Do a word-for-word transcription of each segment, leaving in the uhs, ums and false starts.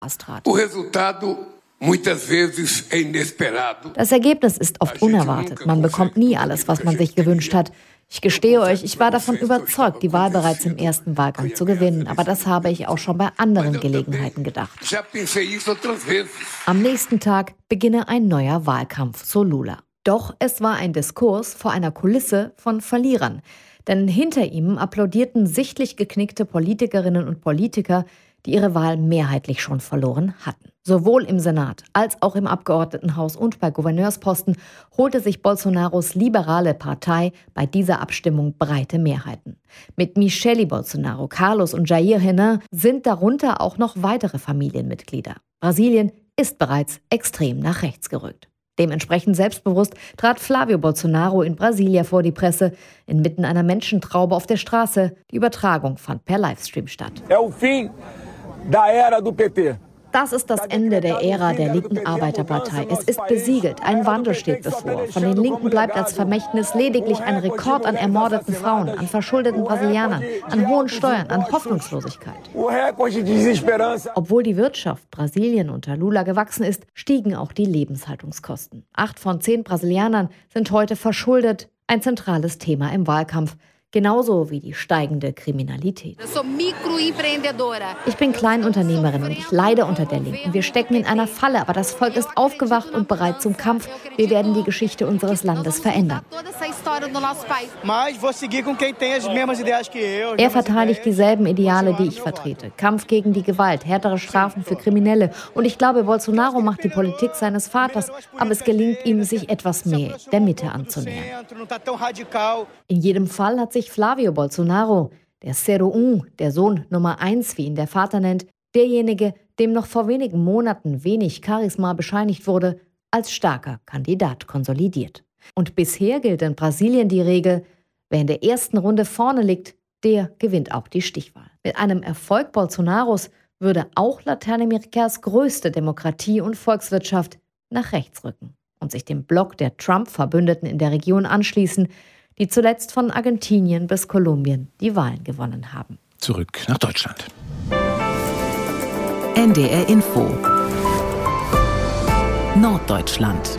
trat. Das Ergebnis ist oft unerwartet. Man bekommt nie alles, was man sich gewünscht hat. Ich gestehe euch, ich war davon überzeugt, die Wahl bereits im ersten Wahlgang zu gewinnen. Aber das habe ich auch schon bei anderen Gelegenheiten gedacht. Am nächsten Tag beginne ein neuer Wahlkampf, so Lula. Doch es war ein Diskurs vor einer Kulisse von Verlierern. Denn hinter ihm applaudierten sichtlich geknickte Politikerinnen und Politiker, die ihre Wahl mehrheitlich schon verloren hatten. Sowohl im Senat als auch im Abgeordnetenhaus und bei Gouverneursposten holte sich Bolsonaros liberale Partei bei dieser Abstimmung breite Mehrheiten. Mit Michele Bolsonaro, Carlos und Jair Renan sind darunter auch noch weitere Familienmitglieder. Brasilien ist bereits extrem nach rechts gerückt. Dementsprechend selbstbewusst trat Flávio Bolsonaro in Brasilia vor die Presse, inmitten einer Menschentraube auf der Straße. Die Übertragung fand per Livestream statt. É o fim da era do P T. Das ist das Ende der Ära der linken Arbeiterpartei. Es ist besiegelt. Ein Wandel steht bevor. Von den Linken bleibt als Vermächtnis lediglich ein Rekord an ermordeten Frauen, an verschuldeten Brasilianern, an hohen Steuern, an Hoffnungslosigkeit. Obwohl die Wirtschaft Brasilien unter Lula gewachsen ist, stiegen auch die Lebenshaltungskosten. Acht von zehn Brasilianern sind heute verschuldet. Ein zentrales Thema im Wahlkampf. Genauso wie die steigende Kriminalität. Ich bin Kleinunternehmerin und ich leide unter der Linken. Wir stecken in einer Falle, aber das Volk ist aufgewacht und bereit zum Kampf. Wir werden die Geschichte unseres Landes verändern. Er verteidigt dieselben Ideale, die ich vertrete. Kampf gegen die Gewalt, härtere Strafen für Kriminelle. Und ich glaube, Bolsonaro macht die Politik seines Vaters, aber es gelingt ihm, sich etwas mehr der Mitte anzunähern. In jedem Fall hat sich Flávio Bolsonaro, der Zero Un, der Sohn Nummer eins, wie ihn der Vater nennt, derjenige, dem noch vor wenigen Monaten wenig Charisma bescheinigt wurde, als starker Kandidat konsolidiert. Und bisher gilt in Brasilien die Regel, wer in der ersten Runde vorne liegt, der gewinnt auch die Stichwahl. Mit einem Erfolg Bolsonaros würde auch Lateinamerikas größte Demokratie und Volkswirtschaft nach rechts rücken und sich dem Block der Trump-Verbündeten in der Region anschließen, die zuletzt von Argentinien bis Kolumbien die Wahlen gewonnen haben. Zurück nach Deutschland. N D R Info Norddeutschland.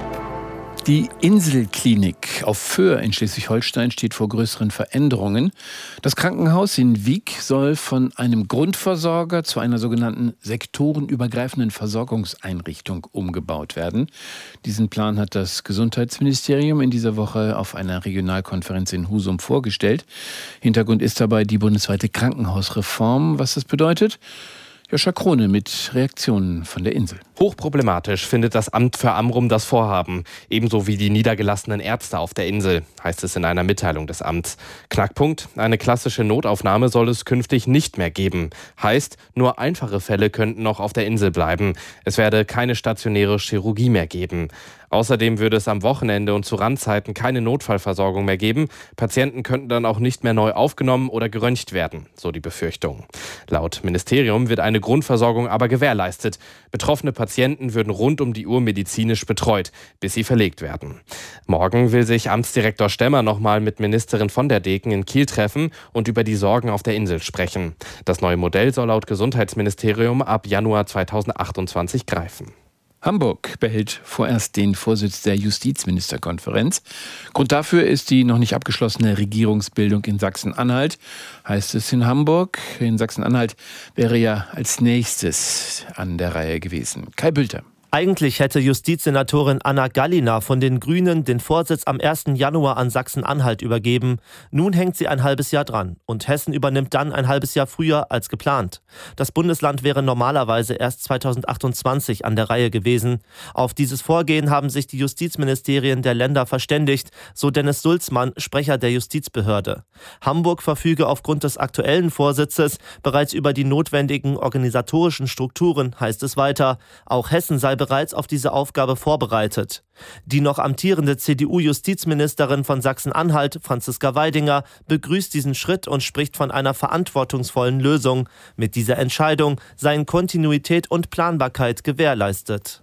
Die Inselklinik auf Föhr in Schleswig-Holstein steht vor größeren Veränderungen. Das Krankenhaus in Wiek soll von einem Grundversorger zu einer sogenannten sektorenübergreifenden Versorgungseinrichtung umgebaut werden. Diesen Plan hat das Gesundheitsministerium in dieser Woche auf einer Regionalkonferenz in Husum vorgestellt. Hintergrund ist dabei die bundesweite Krankenhausreform. Was das bedeutet? Joscha Krone mit Reaktionen von der Insel. Hochproblematisch findet das Amt für Amrum das Vorhaben, ebenso wie die niedergelassenen Ärzte auf der Insel, heißt es in einer Mitteilung des Amts. Knackpunkt: eine klassische Notaufnahme soll es künftig nicht mehr geben. Heißt, nur einfache Fälle könnten noch auf der Insel bleiben. Es werde keine stationäre Chirurgie mehr geben. Außerdem würde es am Wochenende und zu Randzeiten keine Notfallversorgung mehr geben. Patienten könnten dann auch nicht mehr neu aufgenommen oder geröntgt werden, so die Befürchtung. Laut Ministerium wird eine Grundversorgung aber gewährleistet. Betroffene Patienten würden rund um die Uhr medizinisch betreut, bis sie verlegt werden. Morgen will sich Amtsdirektor Stemmer nochmal mit Ministerin von der Deken in Kiel treffen und über die Sorgen auf der Insel sprechen. Das neue Modell soll laut Gesundheitsministerium ab Januar zweitausendachtundzwanzig greifen. Hamburg behält vorerst den Vorsitz der Justizministerkonferenz. Grund dafür ist die noch nicht abgeschlossene Regierungsbildung in Sachsen-Anhalt, heißt es in Hamburg. In Sachsen-Anhalt wäre ja als nächstes an der Reihe gewesen. Kai Bülter. Eigentlich hätte Justizsenatorin Anna Gallina von den Grünen den Vorsitz am ersten Januar an Sachsen-Anhalt übergeben. Nun hängt sie ein halbes Jahr dran und Hessen übernimmt dann ein halbes Jahr früher als geplant. Das Bundesland wäre normalerweise erst zweitausendachtundzwanzig an der Reihe gewesen. Auf dieses Vorgehen haben sich die Justizministerien der Länder verständigt, so Dennis Sulzmann, Sprecher der Justizbehörde. Hamburg verfüge aufgrund des aktuellen Vorsitzes bereits über die notwendigen organisatorischen Strukturen, heißt es weiter. Auch Hessen sei bereits auf diese Aufgabe vorbereitet. Die noch amtierende C D U-Justizministerin von Sachsen-Anhalt, Franziska Weidinger, begrüßt diesen Schritt und spricht von einer verantwortungsvollen Lösung. Mit dieser Entscheidung seien Kontinuität und Planbarkeit gewährleistet.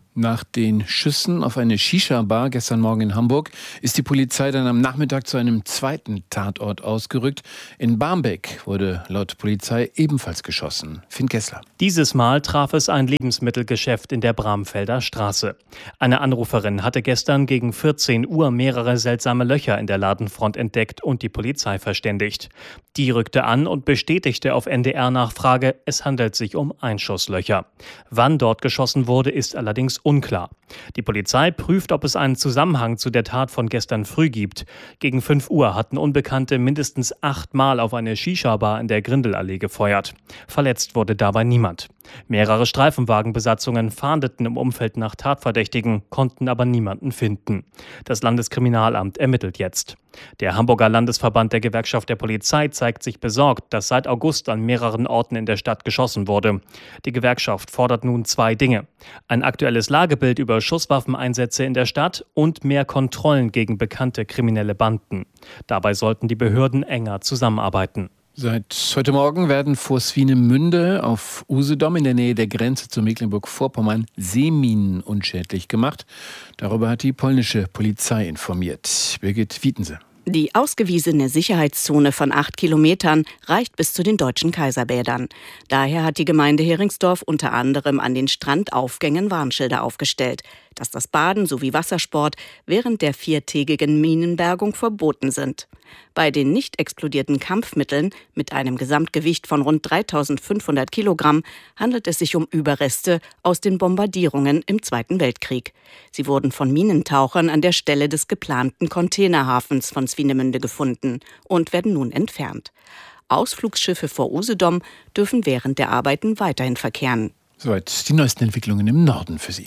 Nach den Schüssen auf eine Shisha-Bar gestern Morgen in Hamburg ist die Polizei dann am Nachmittag zu einem zweiten Tatort ausgerückt. In Barmbek wurde laut Polizei ebenfalls geschossen. Finn Kessler. Dieses Mal traf es ein Lebensmittelgeschäft in der Bramfelder Straße. Eine Anruferin hatte gestern gegen vierzehn Uhr mehrere seltsame Löcher in der Ladenfront entdeckt und die Polizei verständigt. Die rückte an und bestätigte auf N D R-Nachfrage, es handelt sich um Einschusslöcher. Wann dort geschossen wurde, ist allerdings unklar. Die Polizei prüft, ob es einen Zusammenhang zu der Tat von gestern früh gibt. Gegen fünf Uhr hatten Unbekannte mindestens achtmal auf eine Shisha-Bar in der Grindelallee gefeuert. Verletzt wurde dabei niemand. Mehrere Streifenwagenbesatzungen fahndeten im Umfeld nach Tatverdächtigen, konnten aber niemanden finden. Das Landeskriminalamt ermittelt jetzt. Der Hamburger Landesverband der Gewerkschaft der Polizei zeigt sich besorgt, dass seit August an mehreren Orten in der Stadt geschossen wurde. Die Gewerkschaft fordert nun zwei Dinge: Ein aktuelles Lagebild über Schusswaffeneinsätze in der Stadt und mehr Kontrollen gegen bekannte kriminelle Banden. Dabei sollten die Behörden enger zusammenarbeiten. Seit heute Morgen werden vor Swinemünde auf Usedom in der Nähe der Grenze zu Mecklenburg-Vorpommern Seeminen unschädlich gemacht. Darüber hat die polnische Polizei informiert. Birgit Wiedense. Die ausgewiesene Sicherheitszone von acht Kilometern reicht bis zu den deutschen Kaiserbädern. Daher hat die Gemeinde Heringsdorf unter anderem an den Strandaufgängen Warnschilder aufgestellt, dass das Baden sowie Wassersport während der viertägigen Minenbergung verboten sind. Bei den nicht explodierten Kampfmitteln mit einem Gesamtgewicht von rund dreitausendfünfhundert Kilogramm handelt es sich um Überreste aus den Bombardierungen im Zweiten Weltkrieg. Sie wurden von Minentauchern an der Stelle des geplanten Containerhafens von Swinemünde gefunden und werden nun entfernt. Ausflugsschiffe vor Usedom dürfen während der Arbeiten weiterhin verkehren. Soweit die neuesten Entwicklungen im Norden für Sie.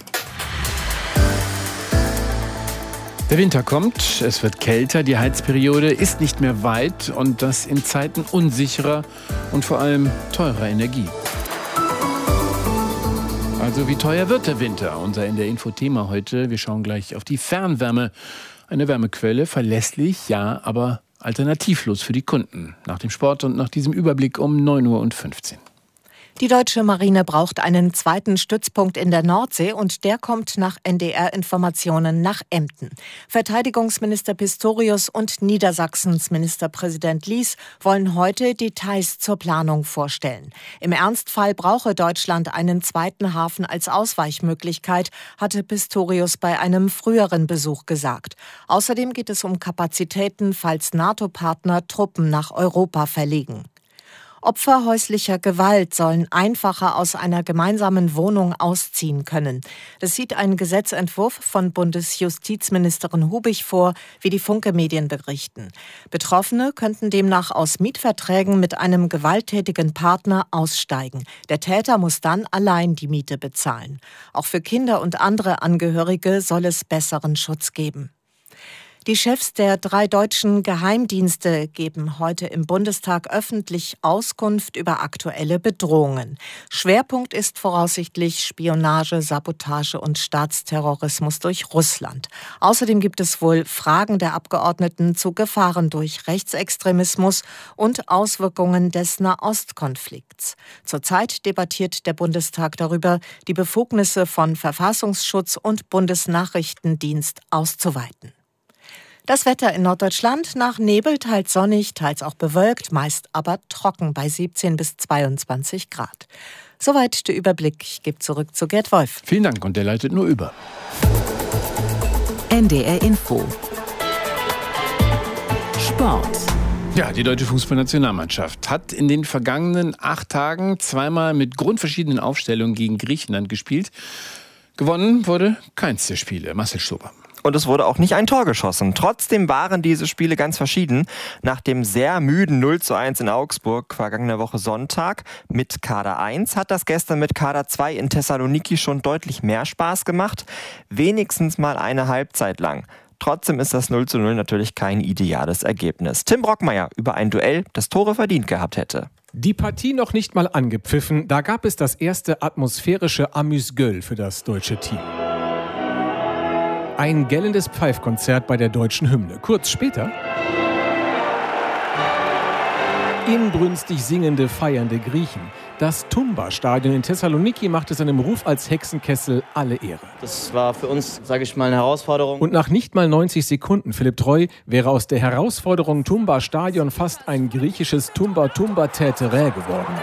Der Winter kommt, es wird kälter, die Heizperiode ist nicht mehr weit und das in Zeiten unsicherer und vor allem teurer Energie. Also wie teuer wird der Winter? Unser N D R-Info-Thema heute. Wir schauen gleich auf die Fernwärme. Eine Wärmequelle, verlässlich, ja, aber alternativlos für die Kunden. Nach dem Sport und nach diesem Überblick um neun Uhr fünfzehn. Die deutsche Marine braucht einen zweiten Stützpunkt in der Nordsee und der kommt nach N D R-Informationen nach Emden. Verteidigungsminister Pistorius und Niedersachsens Ministerpräsident Lies wollen heute Details zur Planung vorstellen. Im Ernstfall brauche Deutschland einen zweiten Hafen als Ausweichmöglichkeit, hatte Pistorius bei einem früheren Besuch gesagt. Außerdem geht es um Kapazitäten, falls NATO-Partner Truppen nach Europa verlegen. Opfer häuslicher Gewalt sollen einfacher aus einer gemeinsamen Wohnung ausziehen können. Das sieht ein Gesetzentwurf von Bundesjustizministerin Hubig vor, wie die Funke-Medien berichten. Betroffene könnten demnach aus Mietverträgen mit einem gewalttätigen Partner aussteigen. Der Täter muss dann allein die Miete bezahlen. Auch für Kinder und andere Angehörige soll es besseren Schutz geben. Die Chefs der drei deutschen Geheimdienste geben heute im Bundestag öffentlich Auskunft über aktuelle Bedrohungen. Schwerpunkt ist voraussichtlich Spionage, Sabotage und Staatsterrorismus durch Russland. Außerdem gibt es wohl Fragen der Abgeordneten zu Gefahren durch Rechtsextremismus und Auswirkungen des Nahostkonflikts. Zurzeit debattiert der Bundestag darüber, die Befugnisse von Verfassungsschutz und Bundesnachrichtendienst auszuweiten. Das Wetter in Norddeutschland: nach Nebel, teils sonnig, teils auch bewölkt, meist aber trocken bei siebzehn bis zweiundzwanzig Grad. Soweit der Überblick. Ich gebe zurück zu Gerd Wolf. Vielen Dank und der leitet nur über. N D R Info. Sport. Ja, die deutsche Fußballnationalmannschaft hat in den vergangenen acht Tagen zweimal mit grundverschiedenen Aufstellungen gegen Griechenland gespielt. Gewonnen wurde keins der Spiele. Marcel Stober. Und es wurde auch nicht ein Tor geschossen. Trotzdem waren diese Spiele ganz verschieden. Nach dem sehr müden null zu eins in Augsburg vergangene Woche Sonntag mit Kader eins hat das gestern mit Kader zwei in Thessaloniki schon deutlich mehr Spaß gemacht. Wenigstens mal eine Halbzeit lang. Trotzdem ist das null zu null natürlich kein ideales Ergebnis. Tim Brockmeier über ein Duell, das Tore verdient gehabt hätte. Die Partie noch nicht mal angepfiffen, da gab es das erste atmosphärische Amüs-Gueule für das deutsche Team. Ein gellendes Pfeifkonzert bei der deutschen Hymne. Kurz später inbrünstig singende, feiernde Griechen. Das Tumba-Stadion in Thessaloniki machte seinem Ruf als Hexenkessel alle Ehre. Das war für uns, sage ich mal, eine Herausforderung. Und nach nicht mal neunzig Sekunden, Philipp Treu, wäre aus der Herausforderung Tumba-Stadion fast ein griechisches Tumba-Tumba-Täterä geworden.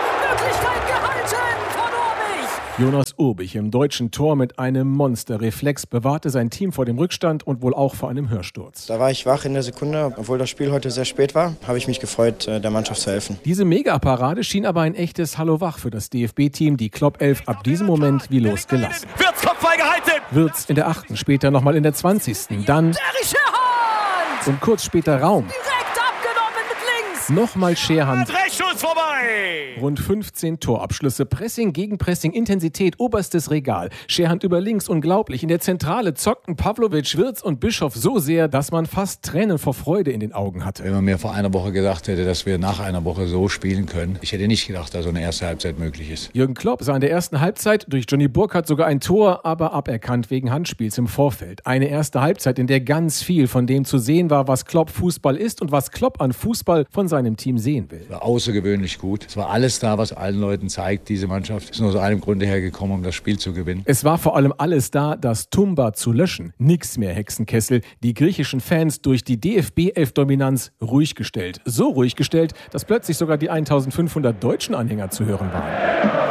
Jonas Urbich im deutschen Tor mit einem Monsterreflex bewahrte sein Team vor dem Rückstand und wohl auch vor einem Hörsturz. Da war ich wach in der Sekunde. Obwohl das Spiel heute sehr spät war, habe ich mich gefreut, der Mannschaft zu helfen. Diese Mega-Parade schien aber ein echtes Hallo-Wach für das D F B-Team. Die Klopp-Elf ab diesem Moment wie losgelassen. Wirtz Kopfball gehalten! Wirtz in der achten, später nochmal in der zwanzigsten Dann und kurz später Raum. Direkt abgenommen mit links! Nochmal Scherhand. Drehschuss vorbei! Rund fünfzehn Torabschlüsse, Pressing gegen Pressing, Intensität, oberstes Regal. Scherhand über links, unglaublich. In der Zentrale zockten Pavlovic, Wirtz und Bischof so sehr, dass man fast Tränen vor Freude in den Augen hatte. Wenn man mir vor einer Woche gesagt hätte, dass wir nach einer Woche so spielen können, ich hätte nicht gedacht, dass so eine erste Halbzeit möglich ist. Jürgen Klopp sah in der ersten Halbzeit durch Johnny Burkhardt sogar ein Tor, aber aberkannt wegen Handspiels im Vorfeld. Eine erste Halbzeit, in der ganz viel von dem zu sehen war, was Klopp Fußball ist und was Klopp an Fußball von seinem Team sehen will. Es war außergewöhnlich gut. Es war alles da, was allen Leuten zeigt, diese Mannschaft ist nur aus einem Grunde hergekommen, um das Spiel zu gewinnen. Es war vor allem alles da, das Tumba zu löschen. Nix mehr Hexenkessel. Die griechischen Fans durch die D F B-Elf-Dominanz ruhig gestellt. So ruhig gestellt, dass plötzlich sogar die eintausendfünfhundert deutschen Anhänger zu hören waren.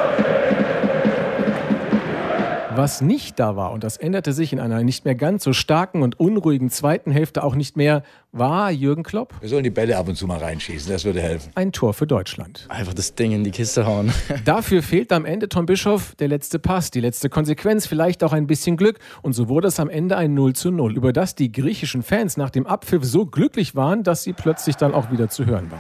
Was nicht da war, und das änderte sich in einer nicht mehr ganz so starken und unruhigen zweiten Hälfte auch nicht mehr, war Jürgen Klopp. Wir sollen die Bälle ab und zu mal reinschießen, das würde helfen. Ein Tor für Deutschland. Einfach das Ding in die Kiste hauen. Dafür fehlt am Ende Tom Bischof der letzte Pass, die letzte Konsequenz, vielleicht auch ein bisschen Glück. Und so wurde es am Ende ein null zu null, über das die griechischen Fans nach dem Abpfiff so glücklich waren, dass sie plötzlich dann auch wieder zu hören waren.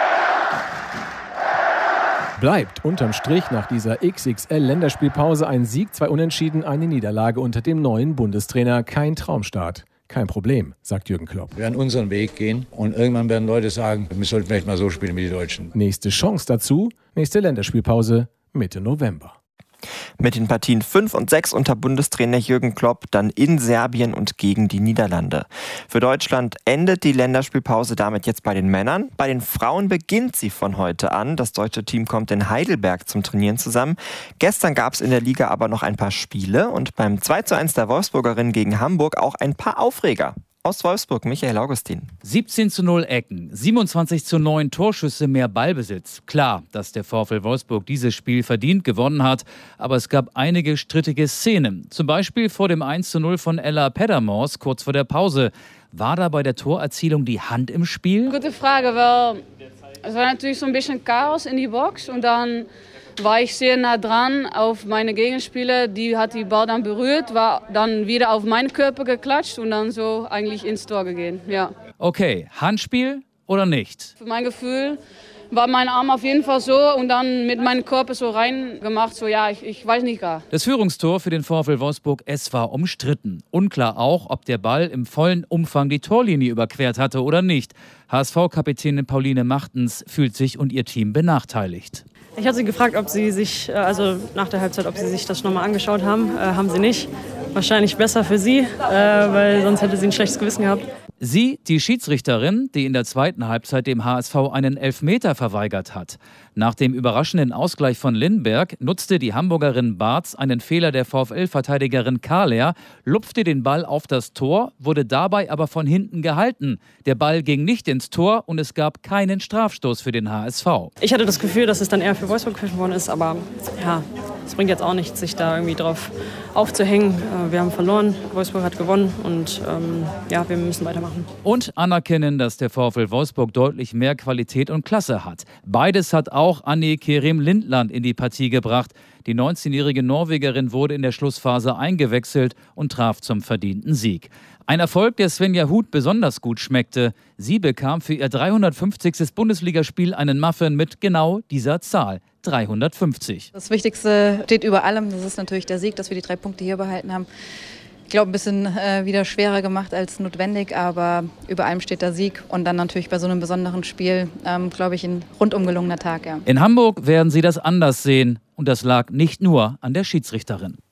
Bleibt unterm Strich nach dieser X X L-Länderspielpause ein Sieg, zwei Unentschieden, eine Niederlage unter dem neuen Bundestrainer. Kein Traumstart. Kein Problem, sagt Jürgen Klopp. Wir werden unseren Weg gehen und irgendwann werden Leute sagen, wir sollten vielleicht mal so spielen wie die Deutschen. Nächste Chance dazu, nächste Länderspielpause Mitte November. Mit den Partien fünf und sechs unter Bundestrainer Jürgen Klopp dann in Serbien und gegen die Niederlande. Für Deutschland endet die Länderspielpause damit jetzt bei den Männern. Bei den Frauen beginnt sie von heute an. Das deutsche Team kommt in Heidelberg zum Trainieren zusammen. Gestern gab es in der Liga aber noch ein paar Spiele und beim zwei zu eins der Wolfsburgerinnen gegen Hamburg auch ein paar Aufreger. Aus Wolfsburg, Michael Augustin. siebzehn zu null Ecken, siebenundzwanzig zu neun Torschüsse, mehr Ballbesitz. Klar, dass der VfL Wolfsburg dieses Spiel verdient gewonnen hat, aber es gab einige strittige Szenen. Zum Beispiel vor dem eins zu null von Ella Peddermors kurz vor der Pause. War da bei der Torerzielung die Hand im Spiel? Gute Frage, weil es war natürlich so ein bisschen Chaos in die Box und dann war ich sehr nah dran auf meine Gegenspieler. Die hat die Ball dann berührt, war dann wieder auf meinen Körper geklatscht und dann so eigentlich ins Tor gegangen. Ja. Okay, Handspiel oder nicht? Für mein Gefühl war mein Arm auf jeden Fall so und dann mit meinem Körper so reingemacht. So ja, ich, ich weiß nicht gar. Das Führungstor für den VfL Wolfsburg, es war umstritten. Unklar auch, ob der Ball im vollen Umfang die Torlinie überquert hatte oder nicht. H S V-Kapitänin Pauline Machtens fühlt sich und ihr Team benachteiligt. Ich hatte sie gefragt, ob sie sich, also nach der Halbzeit, ob sie sich das nochmal angeschaut haben. Äh, haben sie nicht. Wahrscheinlich besser für sie, äh, weil sonst hätte sie ein schlechtes Gewissen gehabt. Sie, die Schiedsrichterin, die in der zweiten Halbzeit dem H S V einen Elfmeter verweigert hat. Nach dem überraschenden Ausgleich von Lindberg nutzte die Hamburgerin Barz einen Fehler der VfL-Verteidigerin Kahler, lupfte den Ball auf das Tor, wurde dabei aber von hinten gehalten. Der Ball ging nicht ins Tor und es gab keinen Strafstoß für den H S V. Ich hatte das Gefühl, dass es dann eher für Wolfsburg gepfiffen worden ist, aber ja, es bringt jetzt auch nichts, sich da irgendwie drauf aufzuhängen. Wir haben verloren, Wolfsburg hat gewonnen und ähm, ja, wir müssen weitermachen. Und anerkennen, dass der VfL Wolfsburg deutlich mehr Qualität und Klasse hat. Beides hat auch Annie Kerem Lindland in die Partie gebracht. Die neunzehnjährige Norwegerin wurde in der Schlussphase eingewechselt und traf zum verdienten Sieg. Ein Erfolg, der Svenja Huth besonders gut schmeckte. Sie bekam für ihr dreihundertfünfzigstes Bundesligaspiel einen Muffin mit genau dieser Zahl, dreihundertfünfzig. Das Wichtigste steht über allem, das ist natürlich der Sieg, dass wir die drei Punkte hier behalten haben. Ich glaube, ein bisschen äh, wieder schwerer gemacht als notwendig, aber über allem steht der Sieg. Und dann natürlich bei so einem besonderen Spiel, ähm, glaube ich, ein rundum gelungener Tag. Ja. In Hamburg werden sie das anders sehen. Und das lag nicht nur an der Schiedsrichterin.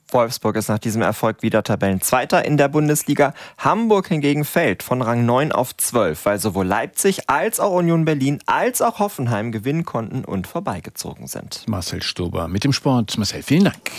Wolfsburg ist nach diesem Erfolg wieder Tabellenzweiter in der Bundesliga. Hamburg hingegen fällt von Rang neun auf zwölf, weil sowohl Leipzig als auch Union Berlin als auch Hoffenheim gewinnen konnten und vorbeigezogen sind. Marcel Stober mit dem Sport. Marcel, vielen Dank.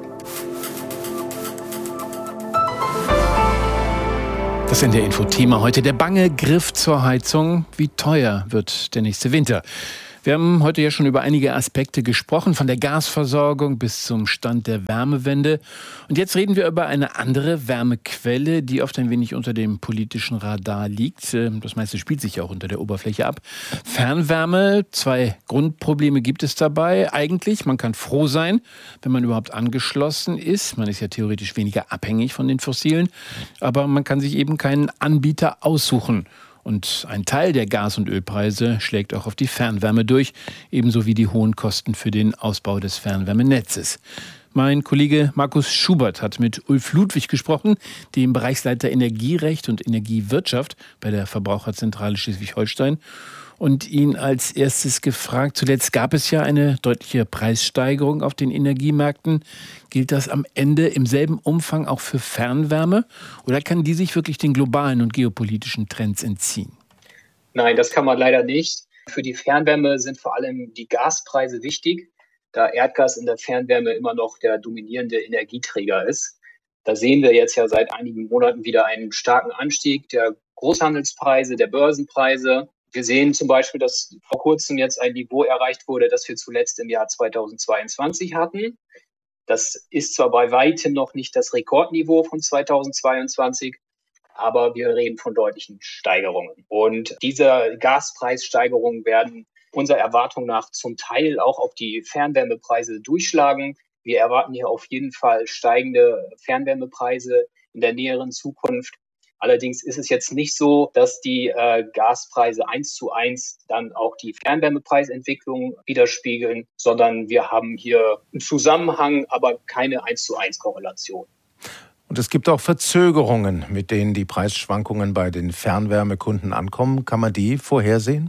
Das in der Info-Thema heute. Der bange Griff zur Heizung. Wie teuer wird der nächste Winter? Wir haben heute ja schon über einige Aspekte gesprochen, von der Gasversorgung bis zum Stand der Wärmewende. Und jetzt reden wir über eine andere Wärmequelle, die oft ein wenig unter dem politischen Radar liegt. Das meiste spielt sich ja auch unter der Oberfläche ab. Fernwärme, zwei Grundprobleme gibt es dabei. Eigentlich, man kann froh sein, wenn man überhaupt angeschlossen ist. Man ist ja theoretisch weniger abhängig von den Fossilen. Aber man kann sich eben keinen Anbieter aussuchen. Und ein Teil der Gas- und Ölpreise schlägt auch auf die Fernwärme durch, ebenso wie die hohen Kosten für den Ausbau des Fernwärmenetzes. Mein Kollege Markus Schubert hat mit Ulf Ludwig gesprochen, dem Bereichsleiter Energierecht und Energiewirtschaft bei der Verbraucherzentrale Schleswig-Holstein, und ihn als erstes gefragt: Zuletzt gab es ja eine deutliche Preissteigerung auf den Energiemärkten. Gilt das am Ende im selben Umfang auch für Fernwärme? Oder kann die sich wirklich den globalen und geopolitischen Trends entziehen? Nein, das kann man leider nicht. Für die Fernwärme sind vor allem die Gaspreise wichtig, da Erdgas in der Fernwärme immer noch der dominierende Energieträger ist. Da sehen wir jetzt ja seit einigen Monaten wieder einen starken Anstieg der Großhandelspreise, der Börsenpreise. Wir sehen zum Beispiel, dass vor kurzem jetzt ein Niveau erreicht wurde, das wir zuletzt im Jahr zweitausendzweiundzwanzig hatten. Das ist zwar bei weitem noch nicht das Rekordniveau von zweitausendzweiundzwanzig, aber wir reden von deutlichen Steigerungen. Und diese Gaspreissteigerungen werden unserer Erwartung nach zum Teil auch auf die Fernwärmepreise durchschlagen. Wir erwarten hier auf jeden Fall steigende Fernwärmepreise in der näheren Zukunft. Allerdings ist es jetzt nicht so, dass die äh, Gaspreise eins zu eins dann auch die Fernwärmepreisentwicklung widerspiegeln, sondern wir haben hier einen Zusammenhang, aber keine eins zu eins Korrelation. Und es gibt auch Verzögerungen, mit denen die Preisschwankungen bei den Fernwärmekunden ankommen. Kann man die vorhersehen?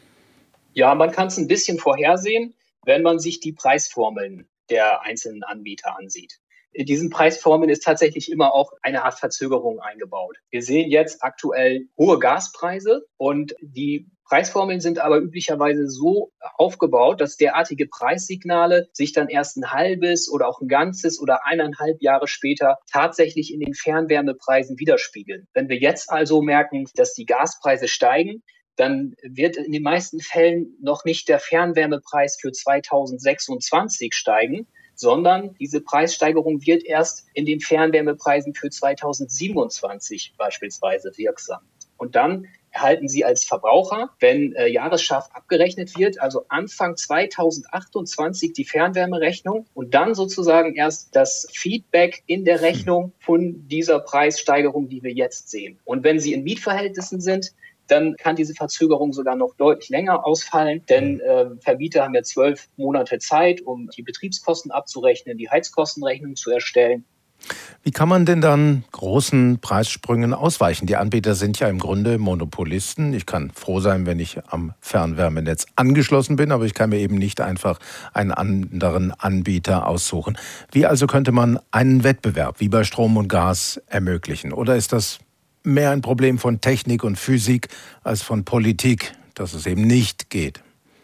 Ja, man kann es ein bisschen vorhersehen, wenn man sich die Preisformeln der einzelnen Anbieter ansieht. In diesen Preisformeln ist tatsächlich immer auch eine Art Verzögerung eingebaut. Wir sehen jetzt aktuell hohe Gaspreise und die Preisformeln sind aber üblicherweise so aufgebaut, dass derartige Preissignale sich dann erst ein halbes oder auch ein ganzes oder eineinhalb Jahre später tatsächlich in den Fernwärmepreisen widerspiegeln. Wenn wir jetzt also merken, dass die Gaspreise steigen, dann wird in den meisten Fällen noch nicht der Fernwärmepreis für zweitausendsechsundzwanzig steigen, sondern diese Preissteigerung wird erst in den Fernwärmepreisen für zweitausendsiebenundzwanzig beispielsweise wirksam. Und dann erhalten Sie als Verbraucher, wenn äh, Jahresscharf abgerechnet wird, also Anfang zweitausendachtundzwanzig die Fernwärmerechnung und dann sozusagen erst das Feedback in der Rechnung von dieser Preissteigerung, die wir jetzt sehen. Und wenn Sie in Mietverhältnissen sind, dann kann diese Verzögerung sogar noch deutlich länger ausfallen, denn äh, Vermieter haben ja zwölf Monate Zeit, um die Betriebskosten abzurechnen, die Heizkostenrechnung zu erstellen. Wie kann man denn dann großen Preissprüngen ausweichen? Die Anbieter sind ja im Grunde Monopolisten. Ich kann froh sein, wenn ich am Fernwärmenetz angeschlossen bin, aber ich kann mir eben nicht einfach einen anderen Anbieter aussuchen. Wie also könnte man einen Wettbewerb wie bei Strom und Gas ermöglichen? Oder ist das mehr ein Problem von Technik und Physik als von Politik, dass es eben nicht geht?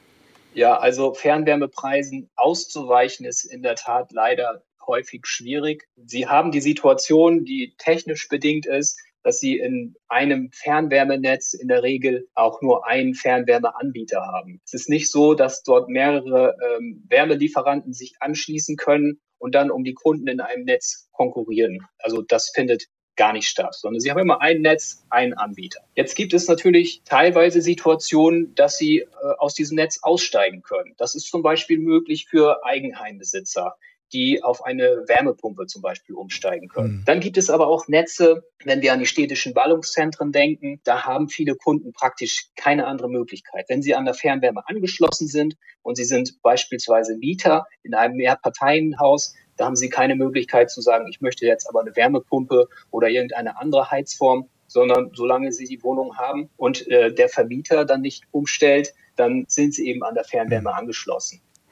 Ja, also Fernwärmepreisen auszuweichen ist in der Tat leider häufig schwierig. Sie haben die Situation, die technisch bedingt ist, dass Sie in einem Fernwärmenetz in der Regel auch nur einen Fernwärmeanbieter haben. Es ist nicht so, dass dort mehrere ähm, Wärmelieferanten sich anschließen können und dann um die Kunden in einem Netz konkurrieren. Also das findet gar nicht statt, sondern Sie haben immer ein Netz, einen Anbieter. Jetzt gibt es natürlich teilweise Situationen, dass Sie äh, aus diesem Netz aussteigen können. Das ist zum Beispiel möglich für Eigenheimbesitzer, die auf eine Wärmepumpe zum Beispiel umsteigen können. Mhm. Dann gibt es aber auch Netze, wenn wir an die städtischen Ballungszentren denken, da haben viele Kunden praktisch keine andere Möglichkeit. Wenn sie an der Fernwärme angeschlossen sind und sie sind beispielsweise Mieter in einem Mehrparteienhaus, da haben Sie keine Möglichkeit zu sagen, ich möchte jetzt aber eine Wärmepumpe oder irgendeine andere Heizform, sondern solange Sie die Wohnung haben und äh, der Vermieter dann nicht umstellt, dann sind Sie eben an der Fernwärme angeschlossen.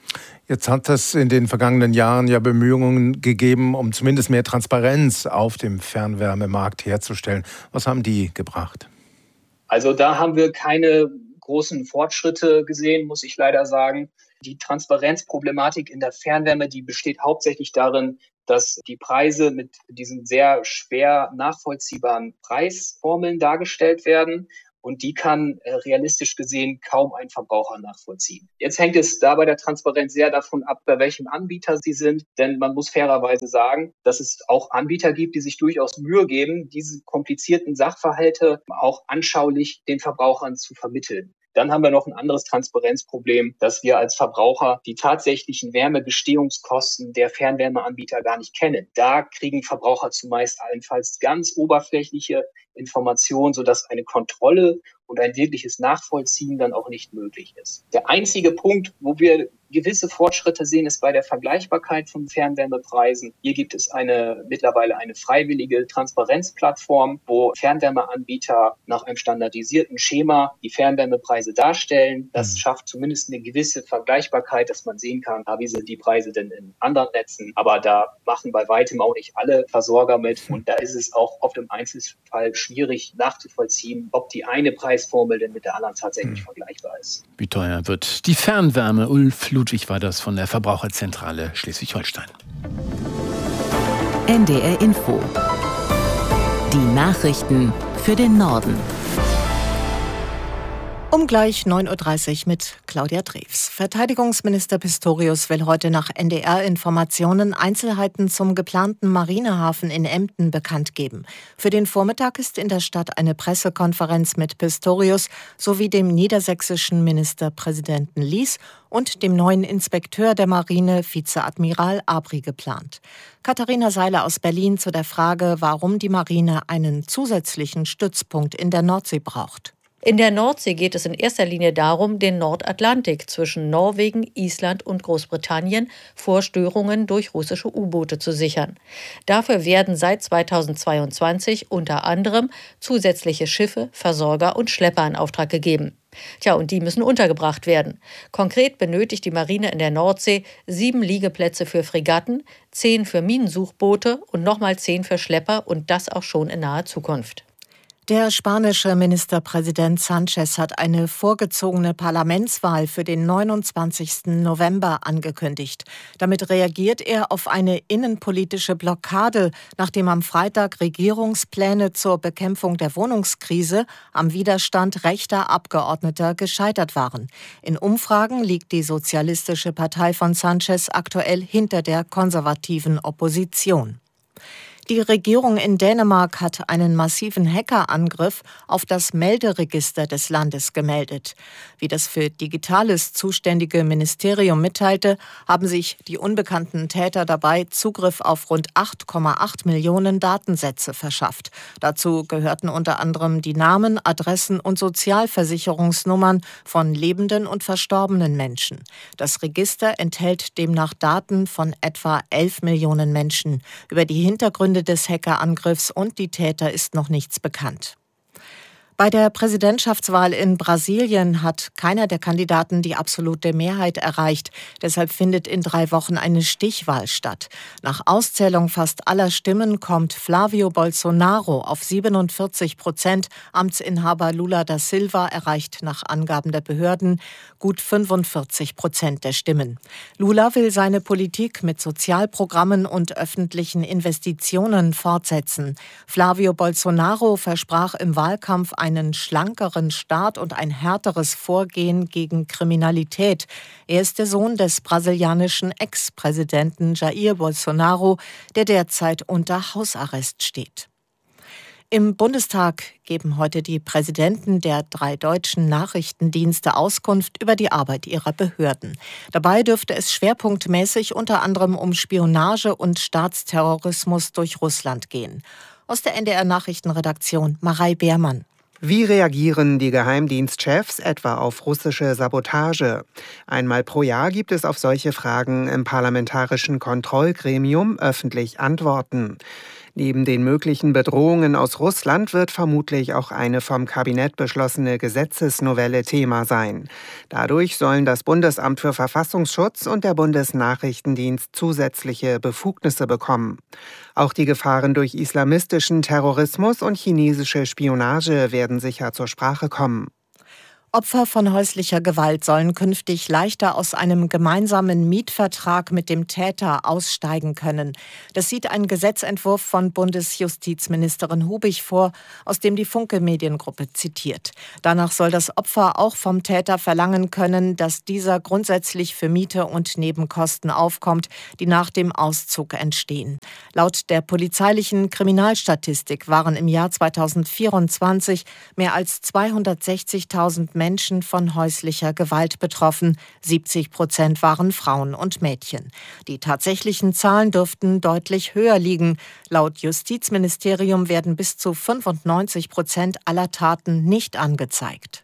Jetzt hat es in den vergangenen Jahren ja Bemühungen gegeben, um zumindest mehr Transparenz auf dem Fernwärmemarkt herzustellen. Was haben die gebracht? Also da haben wir keine großen Fortschritte gesehen, muss ich leider sagen. Die Transparenzproblematik in der Fernwärme, die besteht hauptsächlich darin, dass die Preise mit diesen sehr schwer nachvollziehbaren Preisformeln dargestellt werden. Und die kann äh, realistisch gesehen kaum ein Verbraucher nachvollziehen. Jetzt hängt es da bei der Transparenz sehr davon ab, bei welchem Anbieter sie sind. Denn man muss fairerweise sagen, dass es auch Anbieter gibt, die sich durchaus Mühe geben, diese komplizierten Sachverhalte auch anschaulich den Verbrauchern zu vermitteln. Dann haben wir noch ein anderes Transparenzproblem, dass wir als Verbraucher die tatsächlichen Wärmebestehungskosten der Fernwärmeanbieter gar nicht kennen. Da kriegen Verbraucher zumeist allenfalls ganz oberflächliche Informationen, sodass eine Kontrolle und ein wirkliches Nachvollziehen dann auch nicht möglich ist. Der einzige Punkt, wo wir gewisse Fortschritte sehen, ist bei der Vergleichbarkeit von Fernwärmepreisen. Hier gibt es eine mittlerweile eine freiwillige Transparenzplattform, wo Fernwärmeanbieter nach einem standardisierten Schema die Fernwärmepreise darstellen. Das schafft zumindest eine gewisse Vergleichbarkeit, dass man sehen kann, wie sind die Preise denn in anderen Netzen. Aber da machen bei weitem auch nicht alle Versorger mit. Und da ist es auch oft im Einzelfall schwierig nachzuvollziehen, ob die eine Preisformel denn mit der anderen tatsächlich hm. vergleichbar ist. Wie teuer wird die Fernwärme? Ulf Ludwig war das von der Verbraucherzentrale Schleswig-Holstein. N D R Info. Die Nachrichten für den Norden. Um gleich neun Uhr dreißig mit Claudia Drews. Verteidigungsminister Pistorius will heute nach N D R-Informationen Einzelheiten zum geplanten Marinehafen in Emden bekannt geben. Für den Vormittag ist in der Stadt eine Pressekonferenz mit Pistorius sowie dem niedersächsischen Ministerpräsidenten Lies und dem neuen Inspekteur der Marine, Vizeadmiral Abri, geplant. Katharina Seiler aus Berlin zu der Frage, warum die Marine einen zusätzlichen Stützpunkt in der Nordsee braucht. In der Nordsee geht es in erster Linie darum, den Nordatlantik zwischen Norwegen, Island und Großbritannien vor Störungen durch russische U-Boote zu sichern. Dafür werden seit zweitausendzweiundzwanzig unter anderem zusätzliche Schiffe, Versorger und Schlepper in Auftrag gegeben. Tja, und die müssen untergebracht werden. Konkret benötigt die Marine in der Nordsee sieben Liegeplätze für Fregatten, zehn für Minensuchboote und nochmal zehn für Schlepper, und das auch schon in naher Zukunft. Der spanische Ministerpräsident Sánchez hat eine vorgezogene Parlamentswahl für den neunundzwanzigsten November angekündigt. Damit reagiert er auf eine innenpolitische Blockade, nachdem am Freitag Regierungspläne zur Bekämpfung der Wohnungskrise am Widerstand rechter Abgeordneter gescheitert waren. In Umfragen liegt die Sozialistische Partei von Sánchez aktuell hinter der konservativen Opposition. Die Regierung in Dänemark hat einen massiven Hackerangriff auf das Melderegister des Landes gemeldet. Wie das für Digitales zuständige Ministerium mitteilte, haben sich die unbekannten Täter dabei Zugriff auf rund acht Komma acht Millionen Datensätze verschafft. Dazu gehörten unter anderem die Namen, Adressen und Sozialversicherungsnummern von lebenden und verstorbenen Menschen. Das Register enthält demnach Daten von etwa elf Millionen Menschen. Über die Hintergründe des Hackerangriffs und die Täter ist noch nichts bekannt. Bei der Präsidentschaftswahl in Brasilien hat keiner der Kandidaten die absolute Mehrheit erreicht. Deshalb findet in drei Wochen eine Stichwahl statt. Nach Auszählung fast aller Stimmen kommt Flávio Bolsonaro auf siebenundvierzig Prozent. Amtsinhaber Lula da Silva erreicht nach Angaben der Behörden gut fünfundvierzig Prozent der Stimmen. Lula will seine Politik mit Sozialprogrammen und öffentlichen Investitionen fortsetzen. Flávio Bolsonaro versprach im Wahlkampf einen schlankeren Staat und ein härteres Vorgehen gegen Kriminalität. Er ist der Sohn des brasilianischen Ex-Präsidenten Jair Bolsonaro, der derzeit unter Hausarrest steht. Im Bundestag geben heute die Präsidenten der drei deutschen Nachrichtendienste Auskunft über die Arbeit ihrer Behörden. Dabei dürfte es schwerpunktmäßig unter anderem um Spionage und Staatsterrorismus durch Russland gehen. Aus der N D R-Nachrichtenredaktion Marei Beermann. Wie reagieren die Geheimdienstchefs etwa auf russische Sabotage? Einmal pro Jahr gibt es auf solche Fragen im Parlamentarischen Kontrollgremium öffentlich Antworten. Neben den möglichen Bedrohungen aus Russland wird vermutlich auch eine vom Kabinett beschlossene Gesetzesnovelle Thema sein. Dadurch sollen das Bundesamt für Verfassungsschutz und der Bundesnachrichtendienst zusätzliche Befugnisse bekommen. Auch die Gefahren durch islamistischen Terrorismus und chinesische Spionage werden sicher zur Sprache kommen. Opfer von häuslicher Gewalt sollen künftig leichter aus einem gemeinsamen Mietvertrag mit dem Täter aussteigen können. Das sieht ein Gesetzentwurf von Bundesjustizministerin Hubig vor, aus dem die Funke Mediengruppe zitiert. Danach soll das Opfer auch vom Täter verlangen können, dass dieser grundsätzlich für Miete und Nebenkosten aufkommt, die nach dem Auszug entstehen. Laut der polizeilichen Kriminalstatistik waren im Jahr zweitausendvierundzwanzig mehr als zweihundertsechzigtausend Menschen Menschen von häuslicher Gewalt betroffen. siebzig Prozent waren Frauen und Mädchen. Die tatsächlichen Zahlen dürften deutlich höher liegen. Laut Justizministerium werden bis zu fünfundneunzig Prozent aller Taten nicht angezeigt.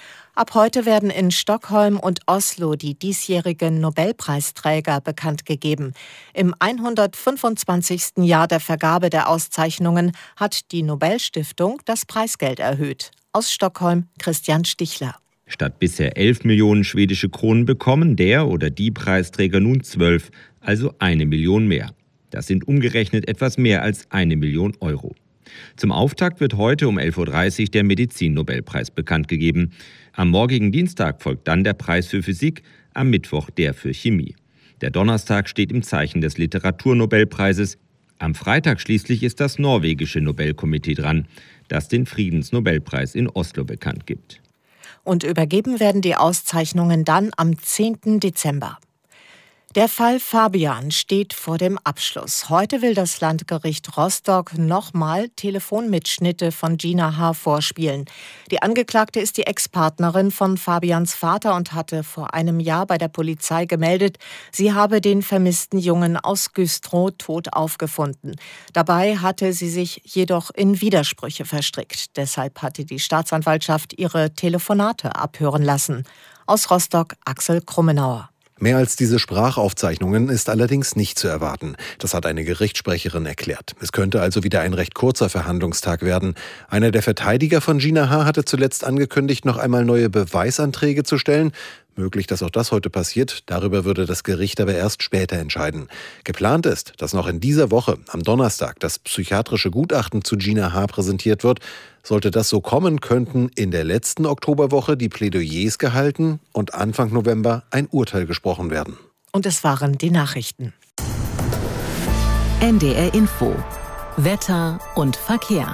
Ab heute werden in Stockholm und Oslo die diesjährigen Nobelpreisträger bekannt gegeben. Im hundertfünfundzwanzigsten Jahr der Vergabe der Auszeichnungen hat die Nobelstiftung das Preisgeld erhöht. Aus Stockholm Christian Stichler. Statt bisher elf Millionen schwedische Kronen bekommen der oder die Preisträger nun zwölf, also eine Million mehr. Das sind umgerechnet etwas mehr als eine Million Euro. Zum Auftakt wird heute um elf Uhr dreißig der Medizin-Nobelpreis bekannt gegeben. Am morgigen Dienstag folgt dann der Preis für Physik, am Mittwoch der für Chemie. Der Donnerstag steht im Zeichen des Literaturnobelpreises. Am Freitag schließlich ist das norwegische Nobelkomitee dran, das den Friedensnobelpreis in Oslo bekannt gibt. Und übergeben werden die Auszeichnungen dann am zehnten Dezember. Der Fall Fabian steht vor dem Abschluss. Heute will das Landgericht Rostock nochmal Telefonmitschnitte von Gina H. vorspielen. Die Angeklagte ist die Ex-Partnerin von Fabians Vater und hatte vor einem Jahr bei der Polizei gemeldet, sie habe den vermissten Jungen aus Güstrow tot aufgefunden. Dabei hatte sie sich jedoch in Widersprüche verstrickt. Deshalb hatte die Staatsanwaltschaft ihre Telefonate abhören lassen. Aus Rostock Axel Krummenauer. Mehr als diese Sprachaufzeichnungen ist allerdings nicht zu erwarten. Das hat eine Gerichtssprecherin erklärt. Es könnte also wieder ein recht kurzer Verhandlungstag werden. Einer der Verteidiger von Gina H. hatte zuletzt angekündigt, noch einmal neue Beweisanträge zu stellen. Möglich, dass auch das heute passiert. Darüber würde das Gericht aber erst später entscheiden. Geplant ist, dass noch in dieser Woche, am Donnerstag, das psychiatrische Gutachten zu Gina H. präsentiert wird. Sollte das so kommen, könnten in der letzten Oktoberwoche die Plädoyers gehalten und Anfang November ein Urteil gesprochen werden. Und es waren die Nachrichten. N D R Info. Wetter und Verkehr.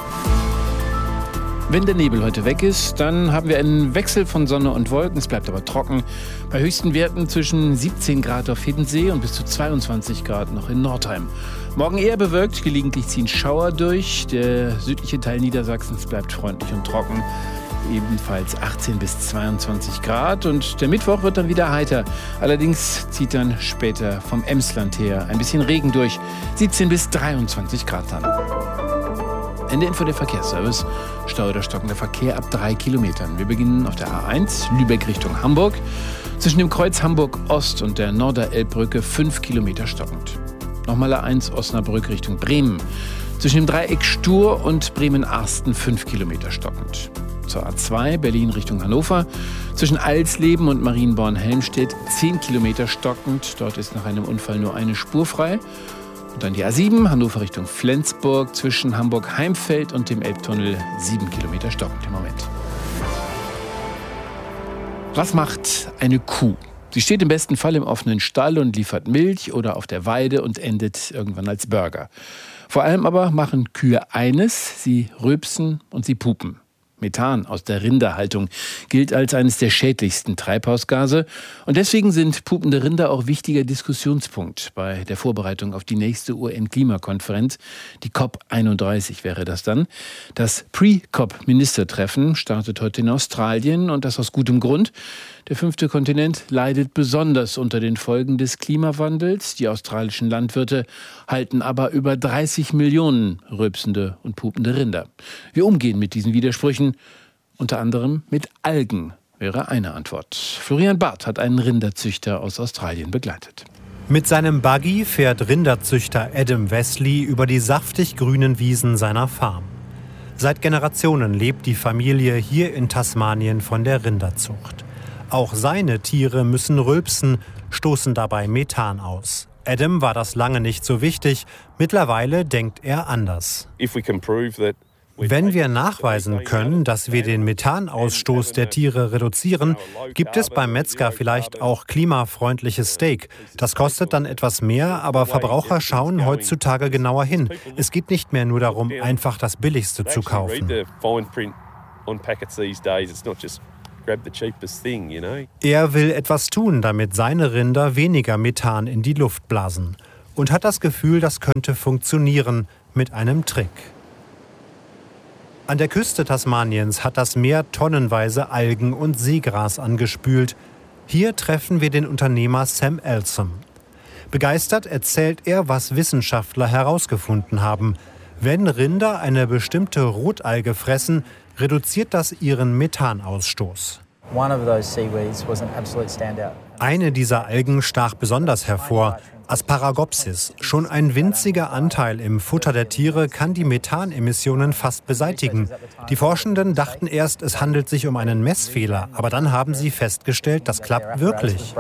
Wenn der Nebel heute weg ist, dann haben wir einen Wechsel von Sonne und Wolken. Es bleibt aber trocken. Bei höchsten Werten zwischen siebzehn Grad auf Hiddensee und bis zu zweiundzwanzig Grad noch in Nordheim. Morgen eher bewölkt, gelegentlich ziehen Schauer durch. Der südliche Teil Niedersachsens bleibt freundlich und trocken. Ebenfalls achtzehn bis zweiundzwanzig Grad. Und der Mittwoch wird dann wieder heiter. Allerdings zieht dann später vom Emsland her ein bisschen Regen durch. siebzehn bis dreiundzwanzig Grad dann. Ende Info der Verkehrsservice. Stau oder stockender Verkehr ab drei Kilometern. Wir beginnen auf der A eins, Lübeck Richtung Hamburg. Zwischen dem Kreuz Hamburg Ost und der Norderelbbrücke fünf Kilometer stockend. Nochmal A eins, Osnabrück Richtung Bremen. Zwischen dem Dreieck Stur und Bremen-Arsten fünf Kilometer stockend. Zur A zwei, Berlin Richtung Hannover. Zwischen Alsleben und Marienborn-Helmstedt zehn Kilometer stockend. Dort ist nach einem Unfall nur eine Spur frei. Und dann die A sieben, Hannover Richtung Flensburg, zwischen Hamburg-Heimfeld und dem Elbtunnel sieben Kilometer stockend im Moment. Was macht eine Kuh? Sie steht im besten Fall im offenen Stall und liefert Milch oder auf der Weide und endet irgendwann als Burger. Vor allem aber machen Kühe eines, sie rülpsen und sie pupen. Methan aus der Rinderhaltung gilt als eines der schädlichsten Treibhausgase. Und deswegen sind pupende Rinder auch wichtiger Diskussionspunkt bei der Vorbereitung auf die nächste U N-Klimakonferenz. Die COP einunddreißig wäre das dann. Das Pre-COP-Ministertreffen startet heute in Australien und das aus gutem Grund. Der fünfte Kontinent leidet besonders unter den Folgen des Klimawandels. Die australischen Landwirte halten aber über dreißig Millionen rülpsende und pupende Rinder. Wir umgehen mit diesen Widersprüchen, unter anderem mit Algen, wäre eine Antwort. Florian Barth hat einen Rinderzüchter aus Australien begleitet. Mit seinem Buggy fährt Rinderzüchter Adam Wesley über die saftig grünen Wiesen seiner Farm. Seit Generationen lebt die Familie hier in Tasmanien von der Rinderzucht. Auch seine Tiere müssen rülpsen, stoßen dabei Methan aus. Adam war das lange nicht so wichtig, mittlerweile denkt er anders. Wenn wir nachweisen können, dass wir den Methanausstoß der Tiere reduzieren, gibt es beim Metzger vielleicht auch klimafreundliches Steak. Das kostet dann etwas mehr, aber Verbraucher schauen heutzutage genauer hin. Es geht nicht mehr nur darum, einfach das Billigste zu kaufen. Er will etwas tun, damit seine Rinder weniger Methan in die Luft blasen. Und hat das Gefühl, das könnte funktionieren mit einem Trick. An der Küste Tasmaniens hat das Meer tonnenweise Algen und Seegras angespült. Hier treffen wir den Unternehmer Sam Elsom. Begeistert erzählt er, was Wissenschaftler herausgefunden haben. Wenn Rinder eine bestimmte Rotalge fressen, reduziert das ihren Methanausstoß. Eine dieser Algen stach besonders hervor, Asparagopsis. Schon ein winziger Anteil im Futter der Tiere kann die Methanemissionen fast beseitigen. Die Forschenden dachten erst, es handelt sich um einen Messfehler, aber dann haben sie festgestellt, das klappt wirklich.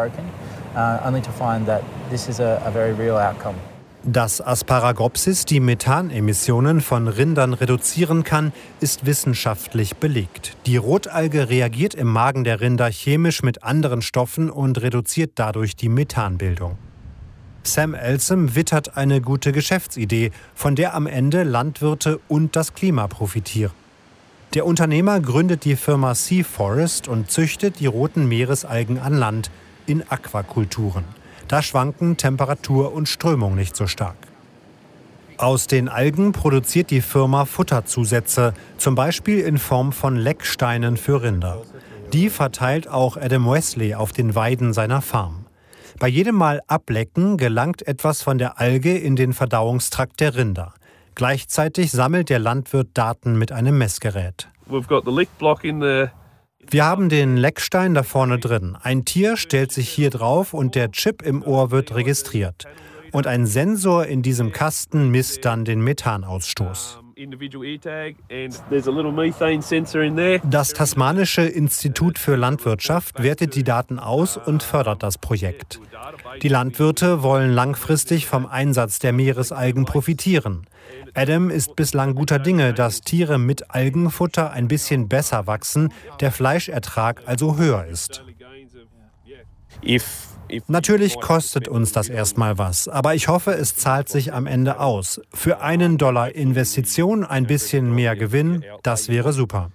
Dass Asparagopsis die Methanemissionen von Rindern reduzieren kann, ist wissenschaftlich belegt. Die Rotalge reagiert im Magen der Rinder chemisch mit anderen Stoffen und reduziert dadurch die Methanbildung. Sam Elsom wittert eine gute Geschäftsidee, von der am Ende Landwirte und das Klima profitieren. Der Unternehmer gründet die Firma Sea Forest und züchtet die roten Meeresalgen an Land in Aquakulturen. Da schwanken Temperatur und Strömung nicht so stark. Aus den Algen produziert die Firma Futterzusätze, zum Beispiel in Form von Lecksteinen für Rinder. Die verteilt auch Adam Wesley auf den Weiden seiner Farm. Bei jedem Mal ablecken gelangt etwas von der Alge in den Verdauungstrakt der Rinder. Gleichzeitig sammelt der Landwirt Daten mit einem Messgerät. Wir haben den Leckstein da vorne drin. Ein Tier stellt sich hier drauf und der Chip im Ohr wird registriert. Und ein Sensor in diesem Kasten misst dann den Methanausstoß. Das Tasmanische Institut für Landwirtschaft wertet die Daten aus und fördert das Projekt. Die Landwirte wollen langfristig vom Einsatz der Meeresalgen profitieren. Adam ist bislang guter Dinge, dass Tiere mit Algenfutter ein bisschen besser wachsen, der Fleischertrag also höher ist. Natürlich kostet uns das erstmal was, aber ich hoffe, es zahlt sich am Ende aus. Für einen Dollar Investition ein bisschen mehr Gewinn, das wäre super.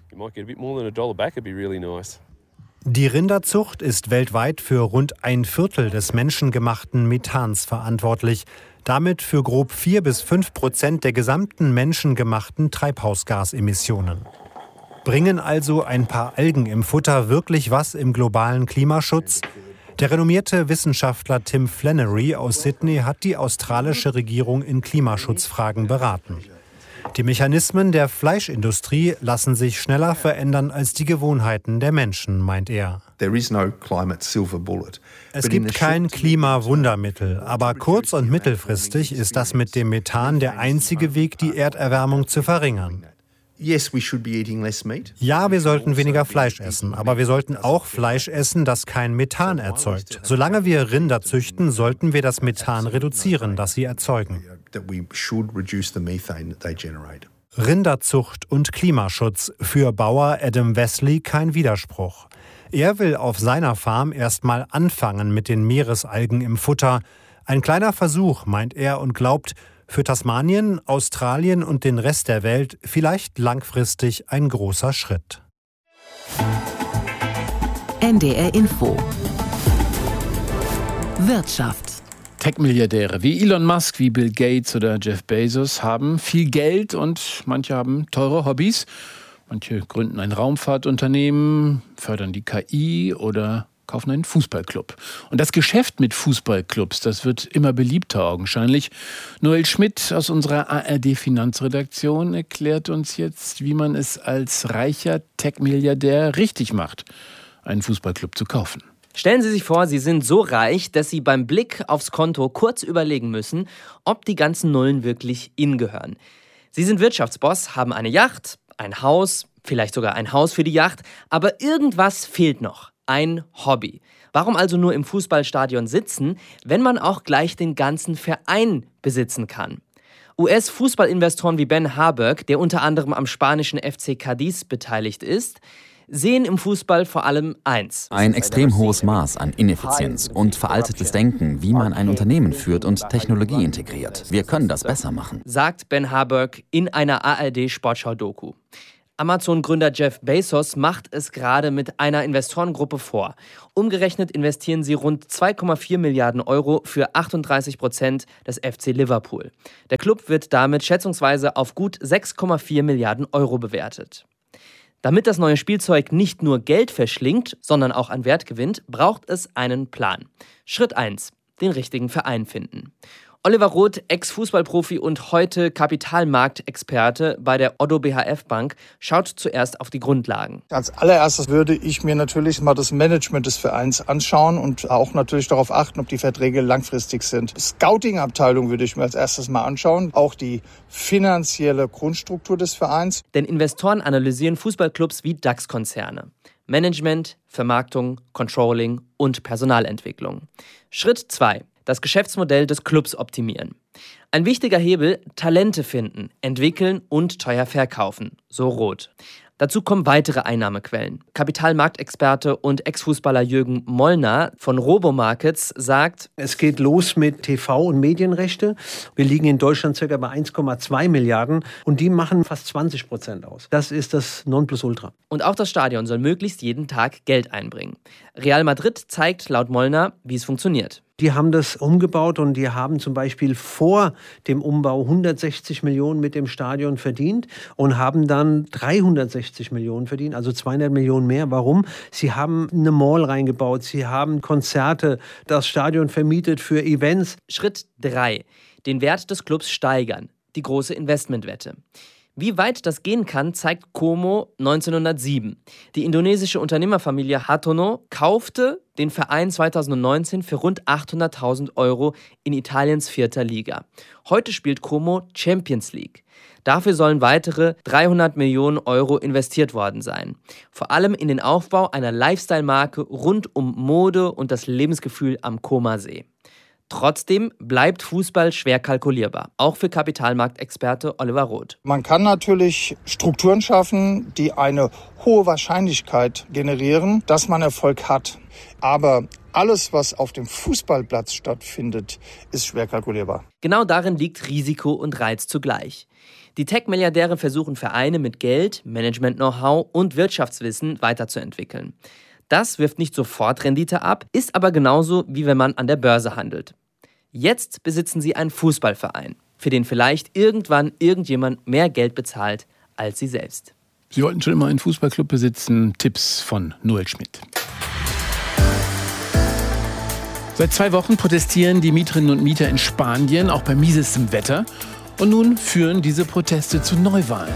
Die Rinderzucht ist weltweit für rund ein Viertel des menschengemachten Methans verantwortlich, damit für grob vier bis fünf Prozent der gesamten menschengemachten Treibhausgasemissionen. Bringen also ein paar Algen im Futter wirklich was im globalen Klimaschutz? Der renommierte Wissenschaftler Tim Flannery aus Sydney hat die australische Regierung in Klimaschutzfragen beraten. Die Mechanismen der Fleischindustrie lassen sich schneller verändern als die Gewohnheiten der Menschen, meint er. Es gibt kein Klimawundermittel, aber kurz- und mittelfristig ist das mit dem Methan der einzige Weg, die Erderwärmung zu verringern. Ja, wir sollten weniger Fleisch essen, aber wir sollten auch Fleisch essen, das kein Methan erzeugt. Solange wir Rinder züchten, sollten wir das Methan reduzieren, das sie erzeugen. Rinderzucht und Klimaschutz, für Bauer Adam Wesley kein Widerspruch. Er will auf seiner Farm erstmal anfangen mit den Meeresalgen im Futter. Ein kleiner Versuch, meint er, und glaubt, für Tasmanien, Australien und den Rest der Welt vielleicht langfristig ein großer Schritt. N D R Info Wirtschaft. Tech-Milliardäre wie Elon Musk, wie Bill Gates oder Jeff Bezos haben viel Geld und manche haben teure Hobbys. Manche gründen ein Raumfahrtunternehmen, fördern die K I oder kaufen einen Fußballclub. Und das Geschäft mit Fußballclubs, das wird immer beliebter augenscheinlich. Noel Schmidt aus unserer A R D-Finanzredaktion erklärt uns jetzt, wie man es als reicher Tech-Milliardär richtig macht, einen Fußballclub zu kaufen. Stellen Sie sich vor, Sie sind so reich, dass Sie beim Blick aufs Konto kurz überlegen müssen, ob die ganzen Nullen wirklich Ihnen gehören. Sie sind Wirtschaftsboss, haben eine Yacht, ein Haus, vielleicht sogar ein Haus für die Yacht, aber irgendwas fehlt noch. Ein Hobby. Warum also nur im Fußballstadion sitzen, wenn man auch gleich den ganzen Verein besitzen kann? U S-Fußballinvestoren wie Ben Harburg, der unter anderem am spanischen F C Cadiz beteiligt ist, sehen im Fußball vor allem eins. Ein extrem hohes Maß an Ineffizienz und veraltetes Denken, wie man ein Unternehmen führt und Technologie integriert. Wir können das besser machen, sagt Ben Harburg in einer A R D-Sportschau-Doku. Amazon-Gründer Jeff Bezos macht es gerade mit einer Investorengruppe vor. Umgerechnet investieren sie rund zwei Komma vier Milliarden Euro für achtunddreißig Prozent des F C Liverpool. Der Club wird damit schätzungsweise auf gut sechs Komma vier Milliarden Euro bewertet. Damit das neue Spielzeug nicht nur Geld verschlingt, sondern auch an Wert gewinnt, braucht es einen Plan. Schritt eins: Den richtigen Verein finden. Oliver Roth, Ex-Fußballprofi und heute Kapitalmarktexperte bei der Oddo B H F Bank, schaut zuerst auf die Grundlagen. Als allererstes würde ich mir natürlich mal das Management des Vereins anschauen und auch natürlich darauf achten, ob die Verträge langfristig sind. Scouting-Abteilung würde ich mir als erstes mal anschauen, auch die finanzielle Grundstruktur des Vereins. Denn Investoren analysieren Fußballclubs wie DAX-Konzerne. Management, Vermarktung, Controlling und Personalentwicklung. Schritt zwei: Das Geschäftsmodell des Clubs optimieren. Ein wichtiger Hebel: Talente finden, entwickeln und teuer verkaufen, so Roth. Dazu kommen weitere Einnahmequellen. Kapitalmarktexperte und Ex-Fußballer Jürgen Mollner von Robomarkets sagt: Es geht los mit T V- und Medienrechte. Wir liegen in Deutschland ca. bei eins Komma zwei Milliarden und die machen fast zwanzig Prozent aus. Das ist das Nonplusultra. Und auch das Stadion soll möglichst jeden Tag Geld einbringen. Real Madrid zeigt laut Mollner, wie es funktioniert. Die haben das umgebaut und die haben zum Beispiel vor dem Umbau hundertsechzig Millionen mit dem Stadion verdient und haben dann dreihundertsechzig Millionen verdient, also zweihundert Millionen mehr. Warum? Sie haben eine Mall reingebaut, sie haben Konzerte, das Stadion vermietet für Events. Schritt drei: Den Wert des Clubs steigern. Die große Investmentwette. Wie weit das gehen kann, zeigt Como neunzehnhundertsieben. Die indonesische Unternehmerfamilie Hartono kaufte den Verein zweitausendneunzehn für rund achthunderttausend Euro in Italiens vierter Liga. Heute spielt Como Champions League. Dafür sollen weitere dreihundert Millionen Euro investiert worden sein. Vor allem in den Aufbau einer Lifestyle-Marke rund um Mode und das Lebensgefühl am Comer-See. Trotzdem bleibt Fußball schwer kalkulierbar, auch für Kapitalmarktexperte Oliver Roth. Man kann natürlich Strukturen schaffen, die eine hohe Wahrscheinlichkeit generieren, dass man Erfolg hat. Aber alles, was auf dem Fußballplatz stattfindet, ist schwer kalkulierbar. Genau darin liegt Risiko und Reiz zugleich. Die Tech-Milliardäre versuchen Vereine mit Geld, Management-Know-how und Wirtschaftswissen weiterzuentwickeln. Das wirft nicht sofort Rendite ab, ist aber genauso, wie wenn man an der Börse handelt. Jetzt besitzen sie einen Fußballverein, für den vielleicht irgendwann irgendjemand mehr Geld bezahlt als sie selbst. Sie wollten schon immer einen Fußballclub besitzen. Tipps von Noel Schmidt. Seit zwei Wochen protestieren die Mieterinnen und Mieter in Spanien, auch bei miesestem Wetter. Und nun führen diese Proteste zu Neuwahlen.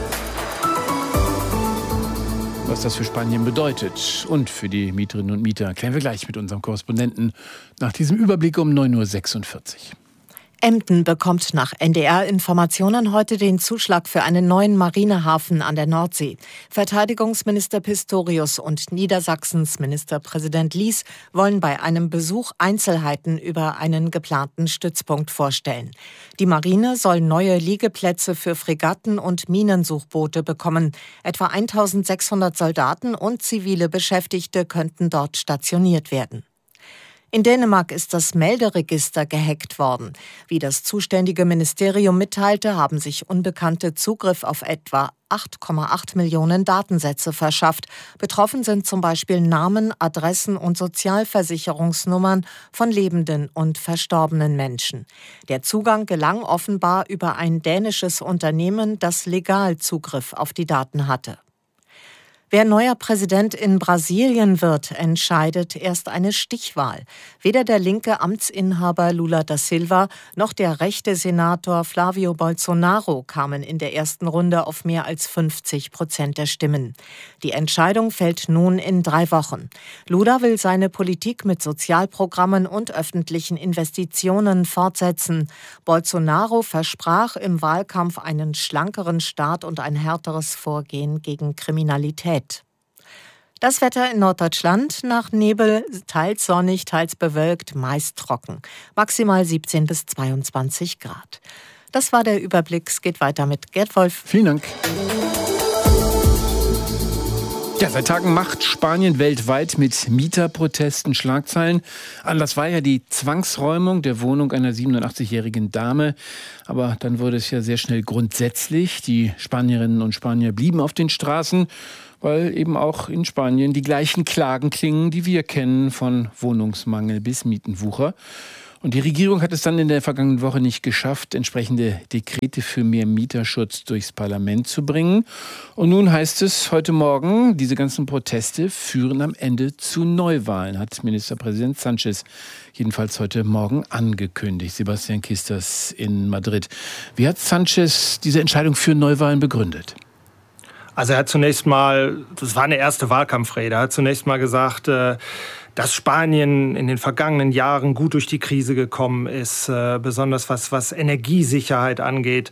Was das für Spanien bedeutet und für die Mieterinnen und Mieter, klären wir gleich mit unserem Korrespondenten nach diesem Überblick um neun Uhr sechsundvierzig. Emden bekommt nach N D R-Informationen heute den Zuschlag für einen neuen Marinehafen an der Nordsee. Verteidigungsminister Pistorius und Niedersachsens Ministerpräsident Lies wollen bei einem Besuch Einzelheiten über einen geplanten Stützpunkt vorstellen. Die Marine soll neue Liegeplätze für Fregatten und Minensuchboote bekommen. Etwa eintausendsechshundert Soldaten und zivile Beschäftigte könnten dort stationiert werden. In Dänemark ist das Melderegister gehackt worden. Wie das zuständige Ministerium mitteilte, haben sich Unbekannte Zugriff auf etwa acht Komma acht Millionen Datensätze verschafft. Betroffen sind zum Beispiel Namen, Adressen und Sozialversicherungsnummern von lebenden und verstorbenen Menschen. Der Zugang gelang offenbar über ein dänisches Unternehmen, das legal Zugriff auf die Daten hatte. Wer neuer Präsident in Brasilien wird, entscheidet erst eine Stichwahl. Weder der linke Amtsinhaber Lula da Silva noch der rechte Senator Flávio Bolsonaro kamen in der ersten Runde auf mehr als fünfzig Prozent der Stimmen. Die Entscheidung fällt nun in drei Wochen. Lula will seine Politik mit Sozialprogrammen und öffentlichen Investitionen fortsetzen. Bolsonaro versprach im Wahlkampf einen schlankeren Staat und ein härteres Vorgehen gegen Kriminalität. Das Wetter in Norddeutschland: nach Nebel, teils sonnig, teils bewölkt, meist trocken. Maximal siebzehn bis zweiundzwanzig Grad. Das war der Überblick. Es geht weiter mit Gerd Wolf. Vielen Dank. Ja, seit Tagen macht Spanien weltweit mit Mieterprotesten Schlagzeilen. Anlass war ja die Zwangsräumung der Wohnung einer siebenundachtzigjährigen Dame. Aber dann wurde es ja sehr schnell grundsätzlich. Die Spanierinnen und Spanier blieben auf den Straßen, weil eben auch in Spanien die gleichen Klagen klingen, die wir kennen, von Wohnungsmangel bis Mietenwucher. Und die Regierung hat es dann in der vergangenen Woche nicht geschafft, entsprechende Dekrete für mehr Mieterschutz durchs Parlament zu bringen. Und nun heißt es heute Morgen, diese ganzen Proteste führen am Ende zu Neuwahlen, hat Ministerpräsident Sánchez jedenfalls heute Morgen angekündigt. Sebastian Kisters in Madrid. Wie hat Sánchez diese Entscheidung für Neuwahlen begründet? Also er hat zunächst mal, das war eine erste Wahlkampfrede, er hat zunächst mal gesagt, dass Spanien in den vergangenen Jahren gut durch die Krise gekommen ist, besonders was, was Energiesicherheit angeht,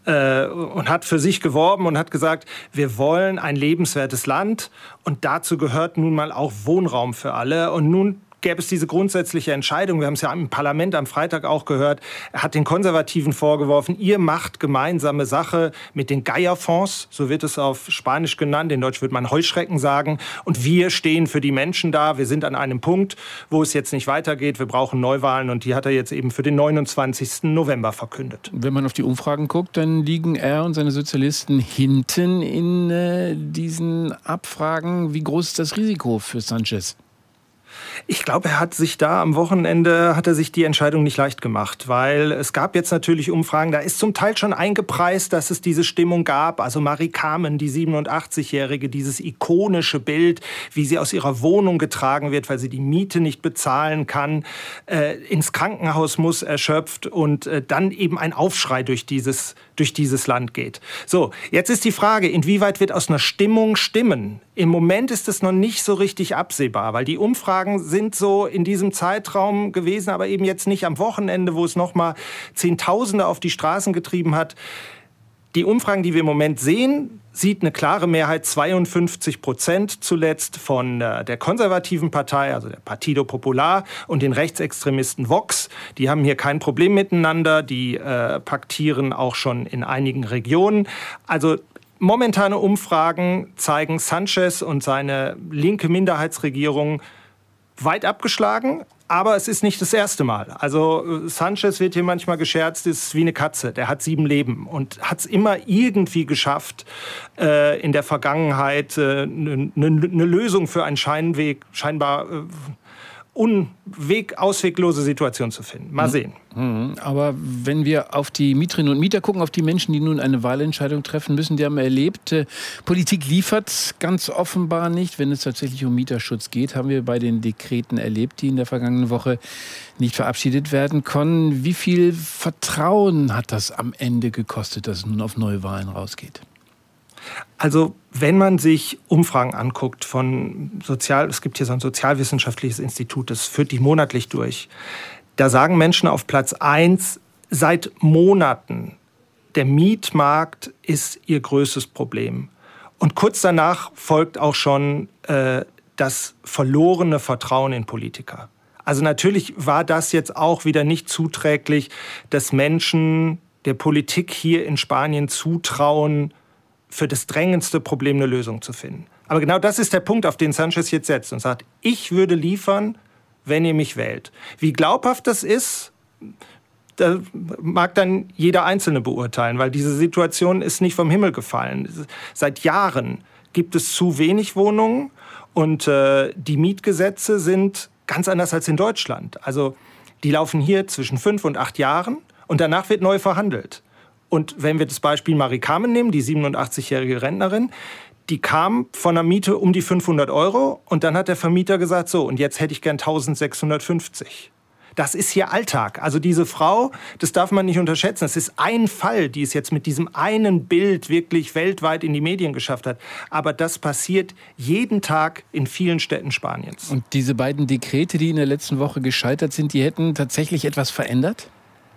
und hat für sich geworben und hat gesagt, wir wollen ein lebenswertes Land und dazu gehört nun mal auch Wohnraum für alle. Und nun gäbe es diese grundsätzliche Entscheidung. Wir haben es ja im Parlament am Freitag auch gehört. Er hat den Konservativen vorgeworfen, ihr macht gemeinsame Sache mit den Geierfonds, so wird es auf Spanisch genannt, in Deutsch würde man Heuschrecken sagen. Und wir stehen für die Menschen da. Wir sind an einem Punkt, wo es jetzt nicht weitergeht. Wir brauchen Neuwahlen und die hat er jetzt eben für den neunundzwanzigsten November verkündet. Wenn man auf die Umfragen guckt, dann liegen er und seine Sozialisten hinten in äh, diesen Abfragen. Wie groß ist das Risiko für Sánchez? Ich glaube, er hat sich da am Wochenende, hat er sich die Entscheidung nicht leicht gemacht, weil es gab jetzt natürlich Umfragen, da ist zum Teil schon eingepreist, dass es diese Stimmung gab. Also Mari Carmen, die siebenundachtzigjährige, dieses ikonische Bild, wie sie aus ihrer Wohnung getragen wird, weil sie die Miete nicht bezahlen kann, äh, ins Krankenhaus muss, erschöpft und äh, dann eben ein Aufschrei durch dieses, durch dieses Land geht. So, jetzt ist die Frage, inwieweit wird aus einer Stimmung Stimmen? Im Moment ist es noch nicht so richtig absehbar, weil die Umfragen sind so in diesem Zeitraum gewesen, aber eben jetzt nicht am Wochenende, wo es noch mal Zehntausende auf die Straßen getrieben hat. Die Umfragen, die wir im Moment sehen, sieht eine klare Mehrheit, zweiundfünfzig Prozent zuletzt von der konservativen Partei, also der Partido Popular, und den Rechtsextremisten Vox. Die haben hier kein Problem miteinander, die äh, paktieren auch schon in einigen Regionen. Also momentane Umfragen zeigen Sánchez und seine linke Minderheitsregierung weit abgeschlagen, aber es ist nicht das erste Mal. Also Sánchez wird hier manchmal gescherzt, ist wie eine Katze. Der hat sieben Leben und hat es immer irgendwie geschafft, äh, in der Vergangenheit eine äh, ne, ne Lösung für einen Scheinweg, scheinbar äh, Unweg, ausweglose Situation zu finden. Mal sehen. Aber wenn wir auf die Mieterinnen und Mieter gucken, auf die Menschen, die nun eine Wahlentscheidung treffen müssen, die haben erlebt, äh, Politik liefert ganz offenbar nicht. Wenn es tatsächlich um Mieterschutz geht, haben wir bei den Dekreten erlebt, die in der vergangenen Woche nicht verabschiedet werden konnten. Wie viel Vertrauen hat das am Ende gekostet, dass es nun auf Neuwahlen rausgeht? Also wenn man sich Umfragen anguckt von Sozial, es gibt hier so ein sozialwissenschaftliches Institut, das führt die monatlich durch. Da sagen Menschen auf Platz eins seit Monaten, der Mietmarkt ist ihr größtes Problem. Und kurz danach folgt auch schon äh, das verlorene Vertrauen in Politiker. Also natürlich war das jetzt auch wieder nicht zuträglich, dass Menschen der Politik hier in Spanien zutrauen, für das drängendste Problem eine Lösung zu finden. Aber genau das ist der Punkt, auf den Sánchez jetzt setzt und sagt, ich würde liefern, wenn ihr mich wählt. Wie glaubhaft das ist, da mag dann jeder Einzelne beurteilen, weil diese Situation ist nicht vom Himmel gefallen. Seit Jahren gibt es zu wenig Wohnungen und äh, die Mietgesetze sind ganz anders als in Deutschland. Also die laufen hier zwischen fünf und acht Jahren und danach wird neu verhandelt. Und wenn wir das Beispiel Mari Carmen nehmen, die siebenundachtzigjährige Rentnerin, Die kam von einer Miete um die fünfhundert Euro und dann hat der Vermieter gesagt, so, und jetzt hätte ich gern eintausendsechshundertfünfzig. Das ist hier Alltag. Also diese Frau, das darf man nicht unterschätzen. Es ist ein Fall, die es jetzt mit diesem einen Bild wirklich weltweit in die Medien geschafft hat. Aber das passiert jeden Tag in vielen Städten Spaniens. Und diese beiden Dekrete, die in der letzten Woche gescheitert sind, die hätten tatsächlich etwas verändert?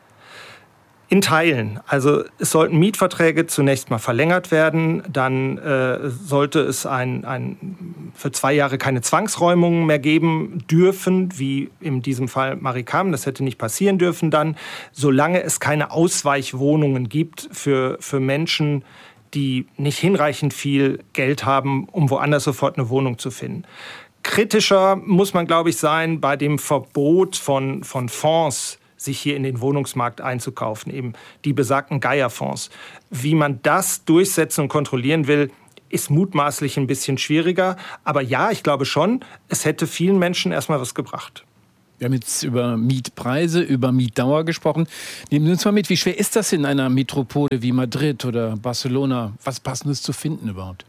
In Teilen. Also es sollten Mietverträge zunächst mal verlängert werden. Dann äh, sollte es ein, ein, für zwei Jahre keine Zwangsräumungen mehr geben dürfen, wie in diesem Fall Marikam. Das hätte nicht passieren dürfen dann, solange es keine Ausweichwohnungen gibt für, für Menschen, die nicht hinreichend viel Geld haben, um woanders sofort eine Wohnung zu finden. Kritischer muss man, glaube ich, sein bei dem Verbot von, von Fonds, sich hier in den Wohnungsmarkt einzukaufen, eben die besagten Gaia-Fonds. Wie man das durchsetzen und kontrollieren will, ist mutmaßlich ein bisschen schwieriger. Aber ja, ich glaube schon, es hätte vielen Menschen erstmal was gebracht. Wir haben jetzt über Mietpreise, über Mietdauer gesprochen. Nehmen Sie uns mal mit, wie schwer ist das in einer Metropole wie Madrid oder Barcelona? Was Passendes zu finden überhaupt?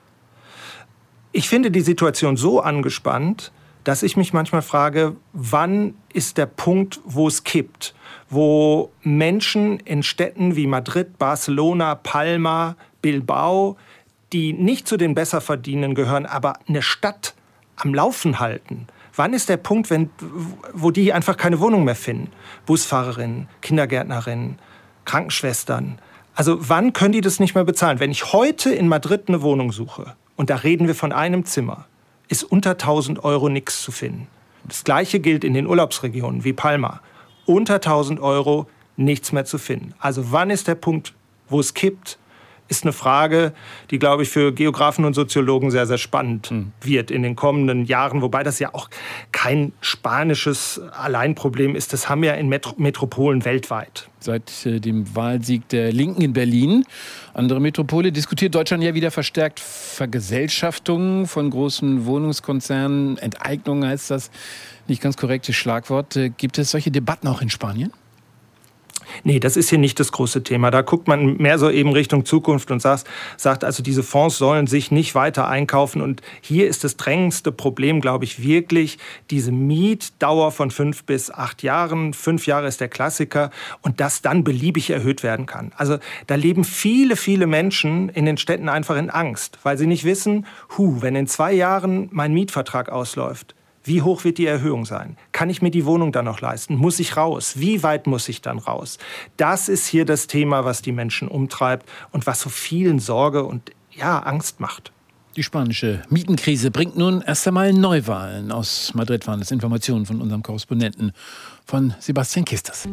Ich finde die Situation so angespannt, dass ich mich manchmal frage, wann ist der Punkt, wo es kippt? Wo Menschen in Städten wie Madrid, Barcelona, Palma, Bilbao, die nicht zu den Besserverdienenden gehören, aber eine Stadt am Laufen halten. Wann ist der Punkt, wenn, wo die einfach keine Wohnung mehr finden? Busfahrerinnen, Kindergärtnerinnen, Krankenschwestern. Also wann können die das nicht mehr bezahlen? Wenn ich heute in Madrid eine Wohnung suche, und da reden wir von einem Zimmer, ist unter tausend Euro nichts zu finden. Das Gleiche gilt in den Urlaubsregionen wie Palma. Unter tausend Euro nichts mehr zu finden. Also wann ist der Punkt, wo es kippt, ist eine Frage, die, glaube ich, für Geografen und Soziologen sehr, sehr spannend hm. wird in den kommenden Jahren. Wobei das ja auch kein spanisches Alleinproblem ist. Das haben wir ja in Metro- Metropolen weltweit. Seit äh, dem Wahlsieg der Linken in Berlin, andere Metropole, diskutiert Deutschland ja wieder verstärkt Vergesellschaftung von großen Wohnungskonzernen. Enteignung heißt das, nicht ganz korrektes Schlagwort. Äh, gibt es solche Debatten auch in Spanien? Nee, das ist hier nicht das große Thema. Da guckt man mehr so eben Richtung Zukunft und sagt, sagt, also diese Fonds sollen sich nicht weiter einkaufen. Und hier ist das drängendste Problem, glaube ich, wirklich diese Mietdauer von fünf bis acht Jahren. Fünf Jahre ist der Klassiker und das dann beliebig erhöht werden kann. Also da leben viele, viele Menschen in den Städten einfach in Angst, weil sie nicht wissen, hu, wenn in zwei Jahren mein Mietvertrag ausläuft, wie hoch wird die Erhöhung sein? Kann ich mir die Wohnung dann noch leisten? Muss ich raus? Wie weit muss ich dann raus? Das ist hier das Thema, was die Menschen umtreibt und was so vielen Sorge und ja, Angst macht. Die spanische Mietenkrise bringt nun erst einmal Neuwahlen. Aus Madrid waren es Informationen von unserem Korrespondenten, von Sebastian Kistas.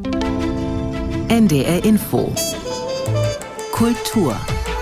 N D R Info. Kultur.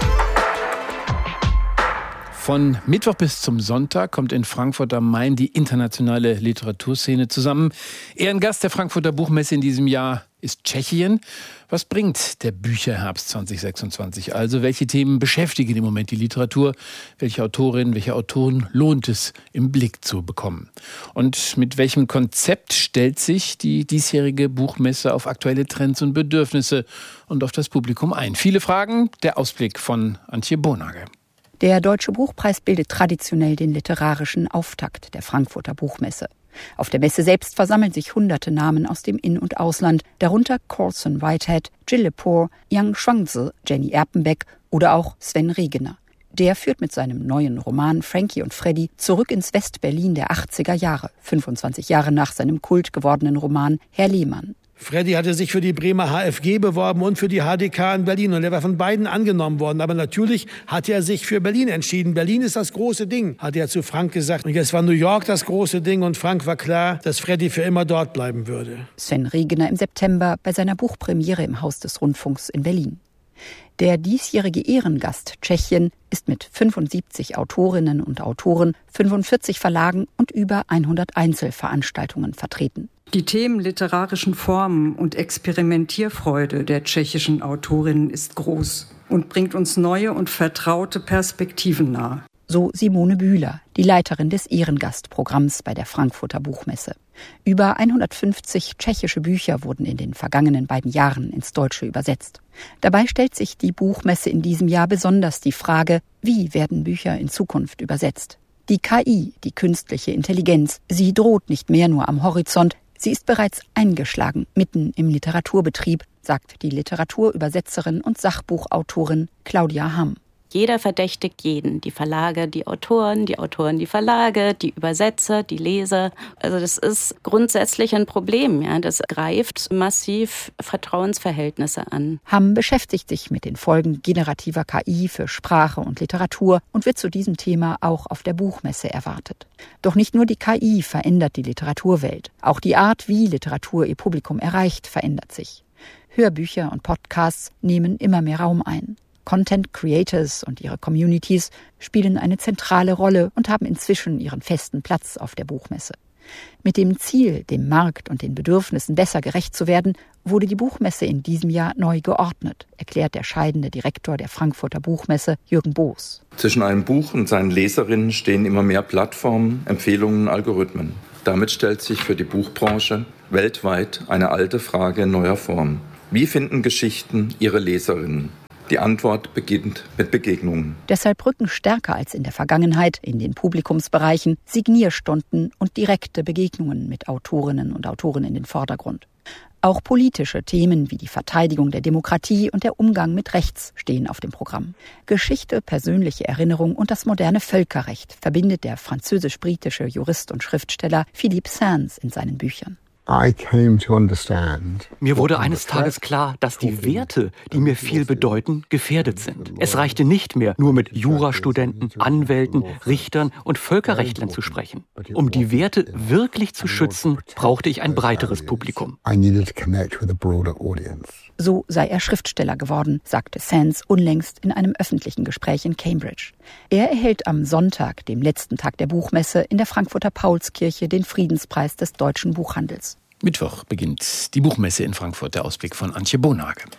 Von Mittwoch bis zum Sonntag kommt in Frankfurt am Main die internationale Literaturszene zusammen. Ehrengast der Frankfurter Buchmesse in diesem Jahr ist Tschechien. Was bringt der Bücherherbst zwanzig sechsundzwanzig? Also welche Themen beschäftigen im Moment die Literatur? Welche Autorinnen, welche Autoren lohnt es im Blick zu bekommen? Und mit welchem Konzept stellt sich die diesjährige Buchmesse auf aktuelle Trends und Bedürfnisse und auf das Publikum ein? Viele Fragen, der Ausblick von Antje Bonage. Der Deutsche Buchpreis bildet traditionell den literarischen Auftakt der Frankfurter Buchmesse. Auf der Messe selbst versammeln sich hunderte Namen aus dem In- und Ausland, darunter Colson Whitehead, Jill Lepore, Yang Shuangzi, Jenny Erpenbeck oder auch Sven Regener. Der führt mit seinem neuen Roman Frankie und Freddy zurück ins West-Berlin der achtziger Jahre, fünfundzwanzig Jahre nach seinem Kult gewordenen Roman Herr Lehmann. Freddy hatte sich für die Bremer H F G beworben und für die H D K in Berlin. Und er war von beiden angenommen worden. Aber natürlich hat er sich für Berlin entschieden. Berlin ist das große Ding, hat er zu Frank gesagt. Und jetzt war New York das große Ding. Und Frank war klar, dass Freddy für immer dort bleiben würde. Sven Regener im September bei seiner Buchpremiere im Haus des Rundfunks in Berlin. Der diesjährige Ehrengast Tschechien ist mit fünfundsiebzig Autorinnen und Autoren, fünfundvierzig Verlagen und über hundert Einzelveranstaltungen vertreten. Die Themen literarischen Formen und Experimentierfreude der tschechischen Autorinnen ist groß und bringt uns neue und vertraute Perspektiven nahe. So Simone Bühler, die Leiterin des Ehrengastprogramms bei der Frankfurter Buchmesse. Über hundertfünfzig tschechische Bücher wurden in den vergangenen beiden Jahren ins Deutsche übersetzt. Dabei stellt sich die Buchmesse in diesem Jahr besonders die Frage, wie werden Bücher in Zukunft übersetzt? Die K I, die künstliche Intelligenz, sie droht nicht mehr nur am Horizont, sie ist bereits eingeschlagen, mitten im Literaturbetrieb, sagt die Literaturübersetzerin und Sachbuchautorin Claudia Hamm. Jeder verdächtigt jeden. Die Verlage, die Autoren, die Autoren, die Verlage, die Übersetzer, die Leser. Also das ist grundsätzlich ein Problem. Ja. Das greift massiv Vertrauensverhältnisse an. Hamm beschäftigt sich mit den Folgen generativer K I für Sprache und Literatur und wird zu diesem Thema auch auf der Buchmesse erwartet. Doch nicht nur die K I verändert die Literaturwelt. Auch die Art, wie Literatur ihr Publikum erreicht, verändert sich. Hörbücher und Podcasts nehmen immer mehr Raum ein. Content Creators und ihre Communities spielen eine zentrale Rolle und haben inzwischen ihren festen Platz auf der Buchmesse. Mit dem Ziel, dem Markt und den Bedürfnissen besser gerecht zu werden, wurde die Buchmesse in diesem Jahr neu geordnet, erklärt der scheidende Direktor der Frankfurter Buchmesse, Jürgen Boos. Zwischen einem Buch und seinen Leserinnen stehen immer mehr Plattformen, Empfehlungen, Algorithmen. Damit stellt sich für die Buchbranche weltweit eine alte Frage in neuer Form. Wie finden Geschichten ihre Leserinnen? Die Antwort beginnt mit Begegnungen. Deshalb rücken stärker als in der Vergangenheit in den Publikumsbereichen Signierstunden und direkte Begegnungen mit Autorinnen und Autoren in den Vordergrund. Auch politische Themen wie die Verteidigung der Demokratie und der Umgang mit Rechts stehen auf dem Programm. Geschichte, persönliche Erinnerung und das moderne Völkerrecht verbindet der französisch-britische Jurist und Schriftsteller Philippe Sands in seinen Büchern. Mir wurde eines Tages klar, dass die Werte, die mir viel bedeuten, gefährdet sind. Es reichte nicht mehr, nur mit Jurastudenten, Anwälten, Richtern und Völkerrechtlern zu sprechen. Um die Werte wirklich zu schützen, brauchte ich ein breiteres Publikum. So sei er Schriftsteller geworden, sagte Sands unlängst in einem öffentlichen Gespräch in Cambridge. Er erhält am Sonntag, dem letzten Tag der Buchmesse, in der Frankfurter Paulskirche den Friedenspreis des deutschen Buchhandels. Mittwoch beginnt die Buchmesse in Frankfurt. Der Ausblick von Antje Bonhage.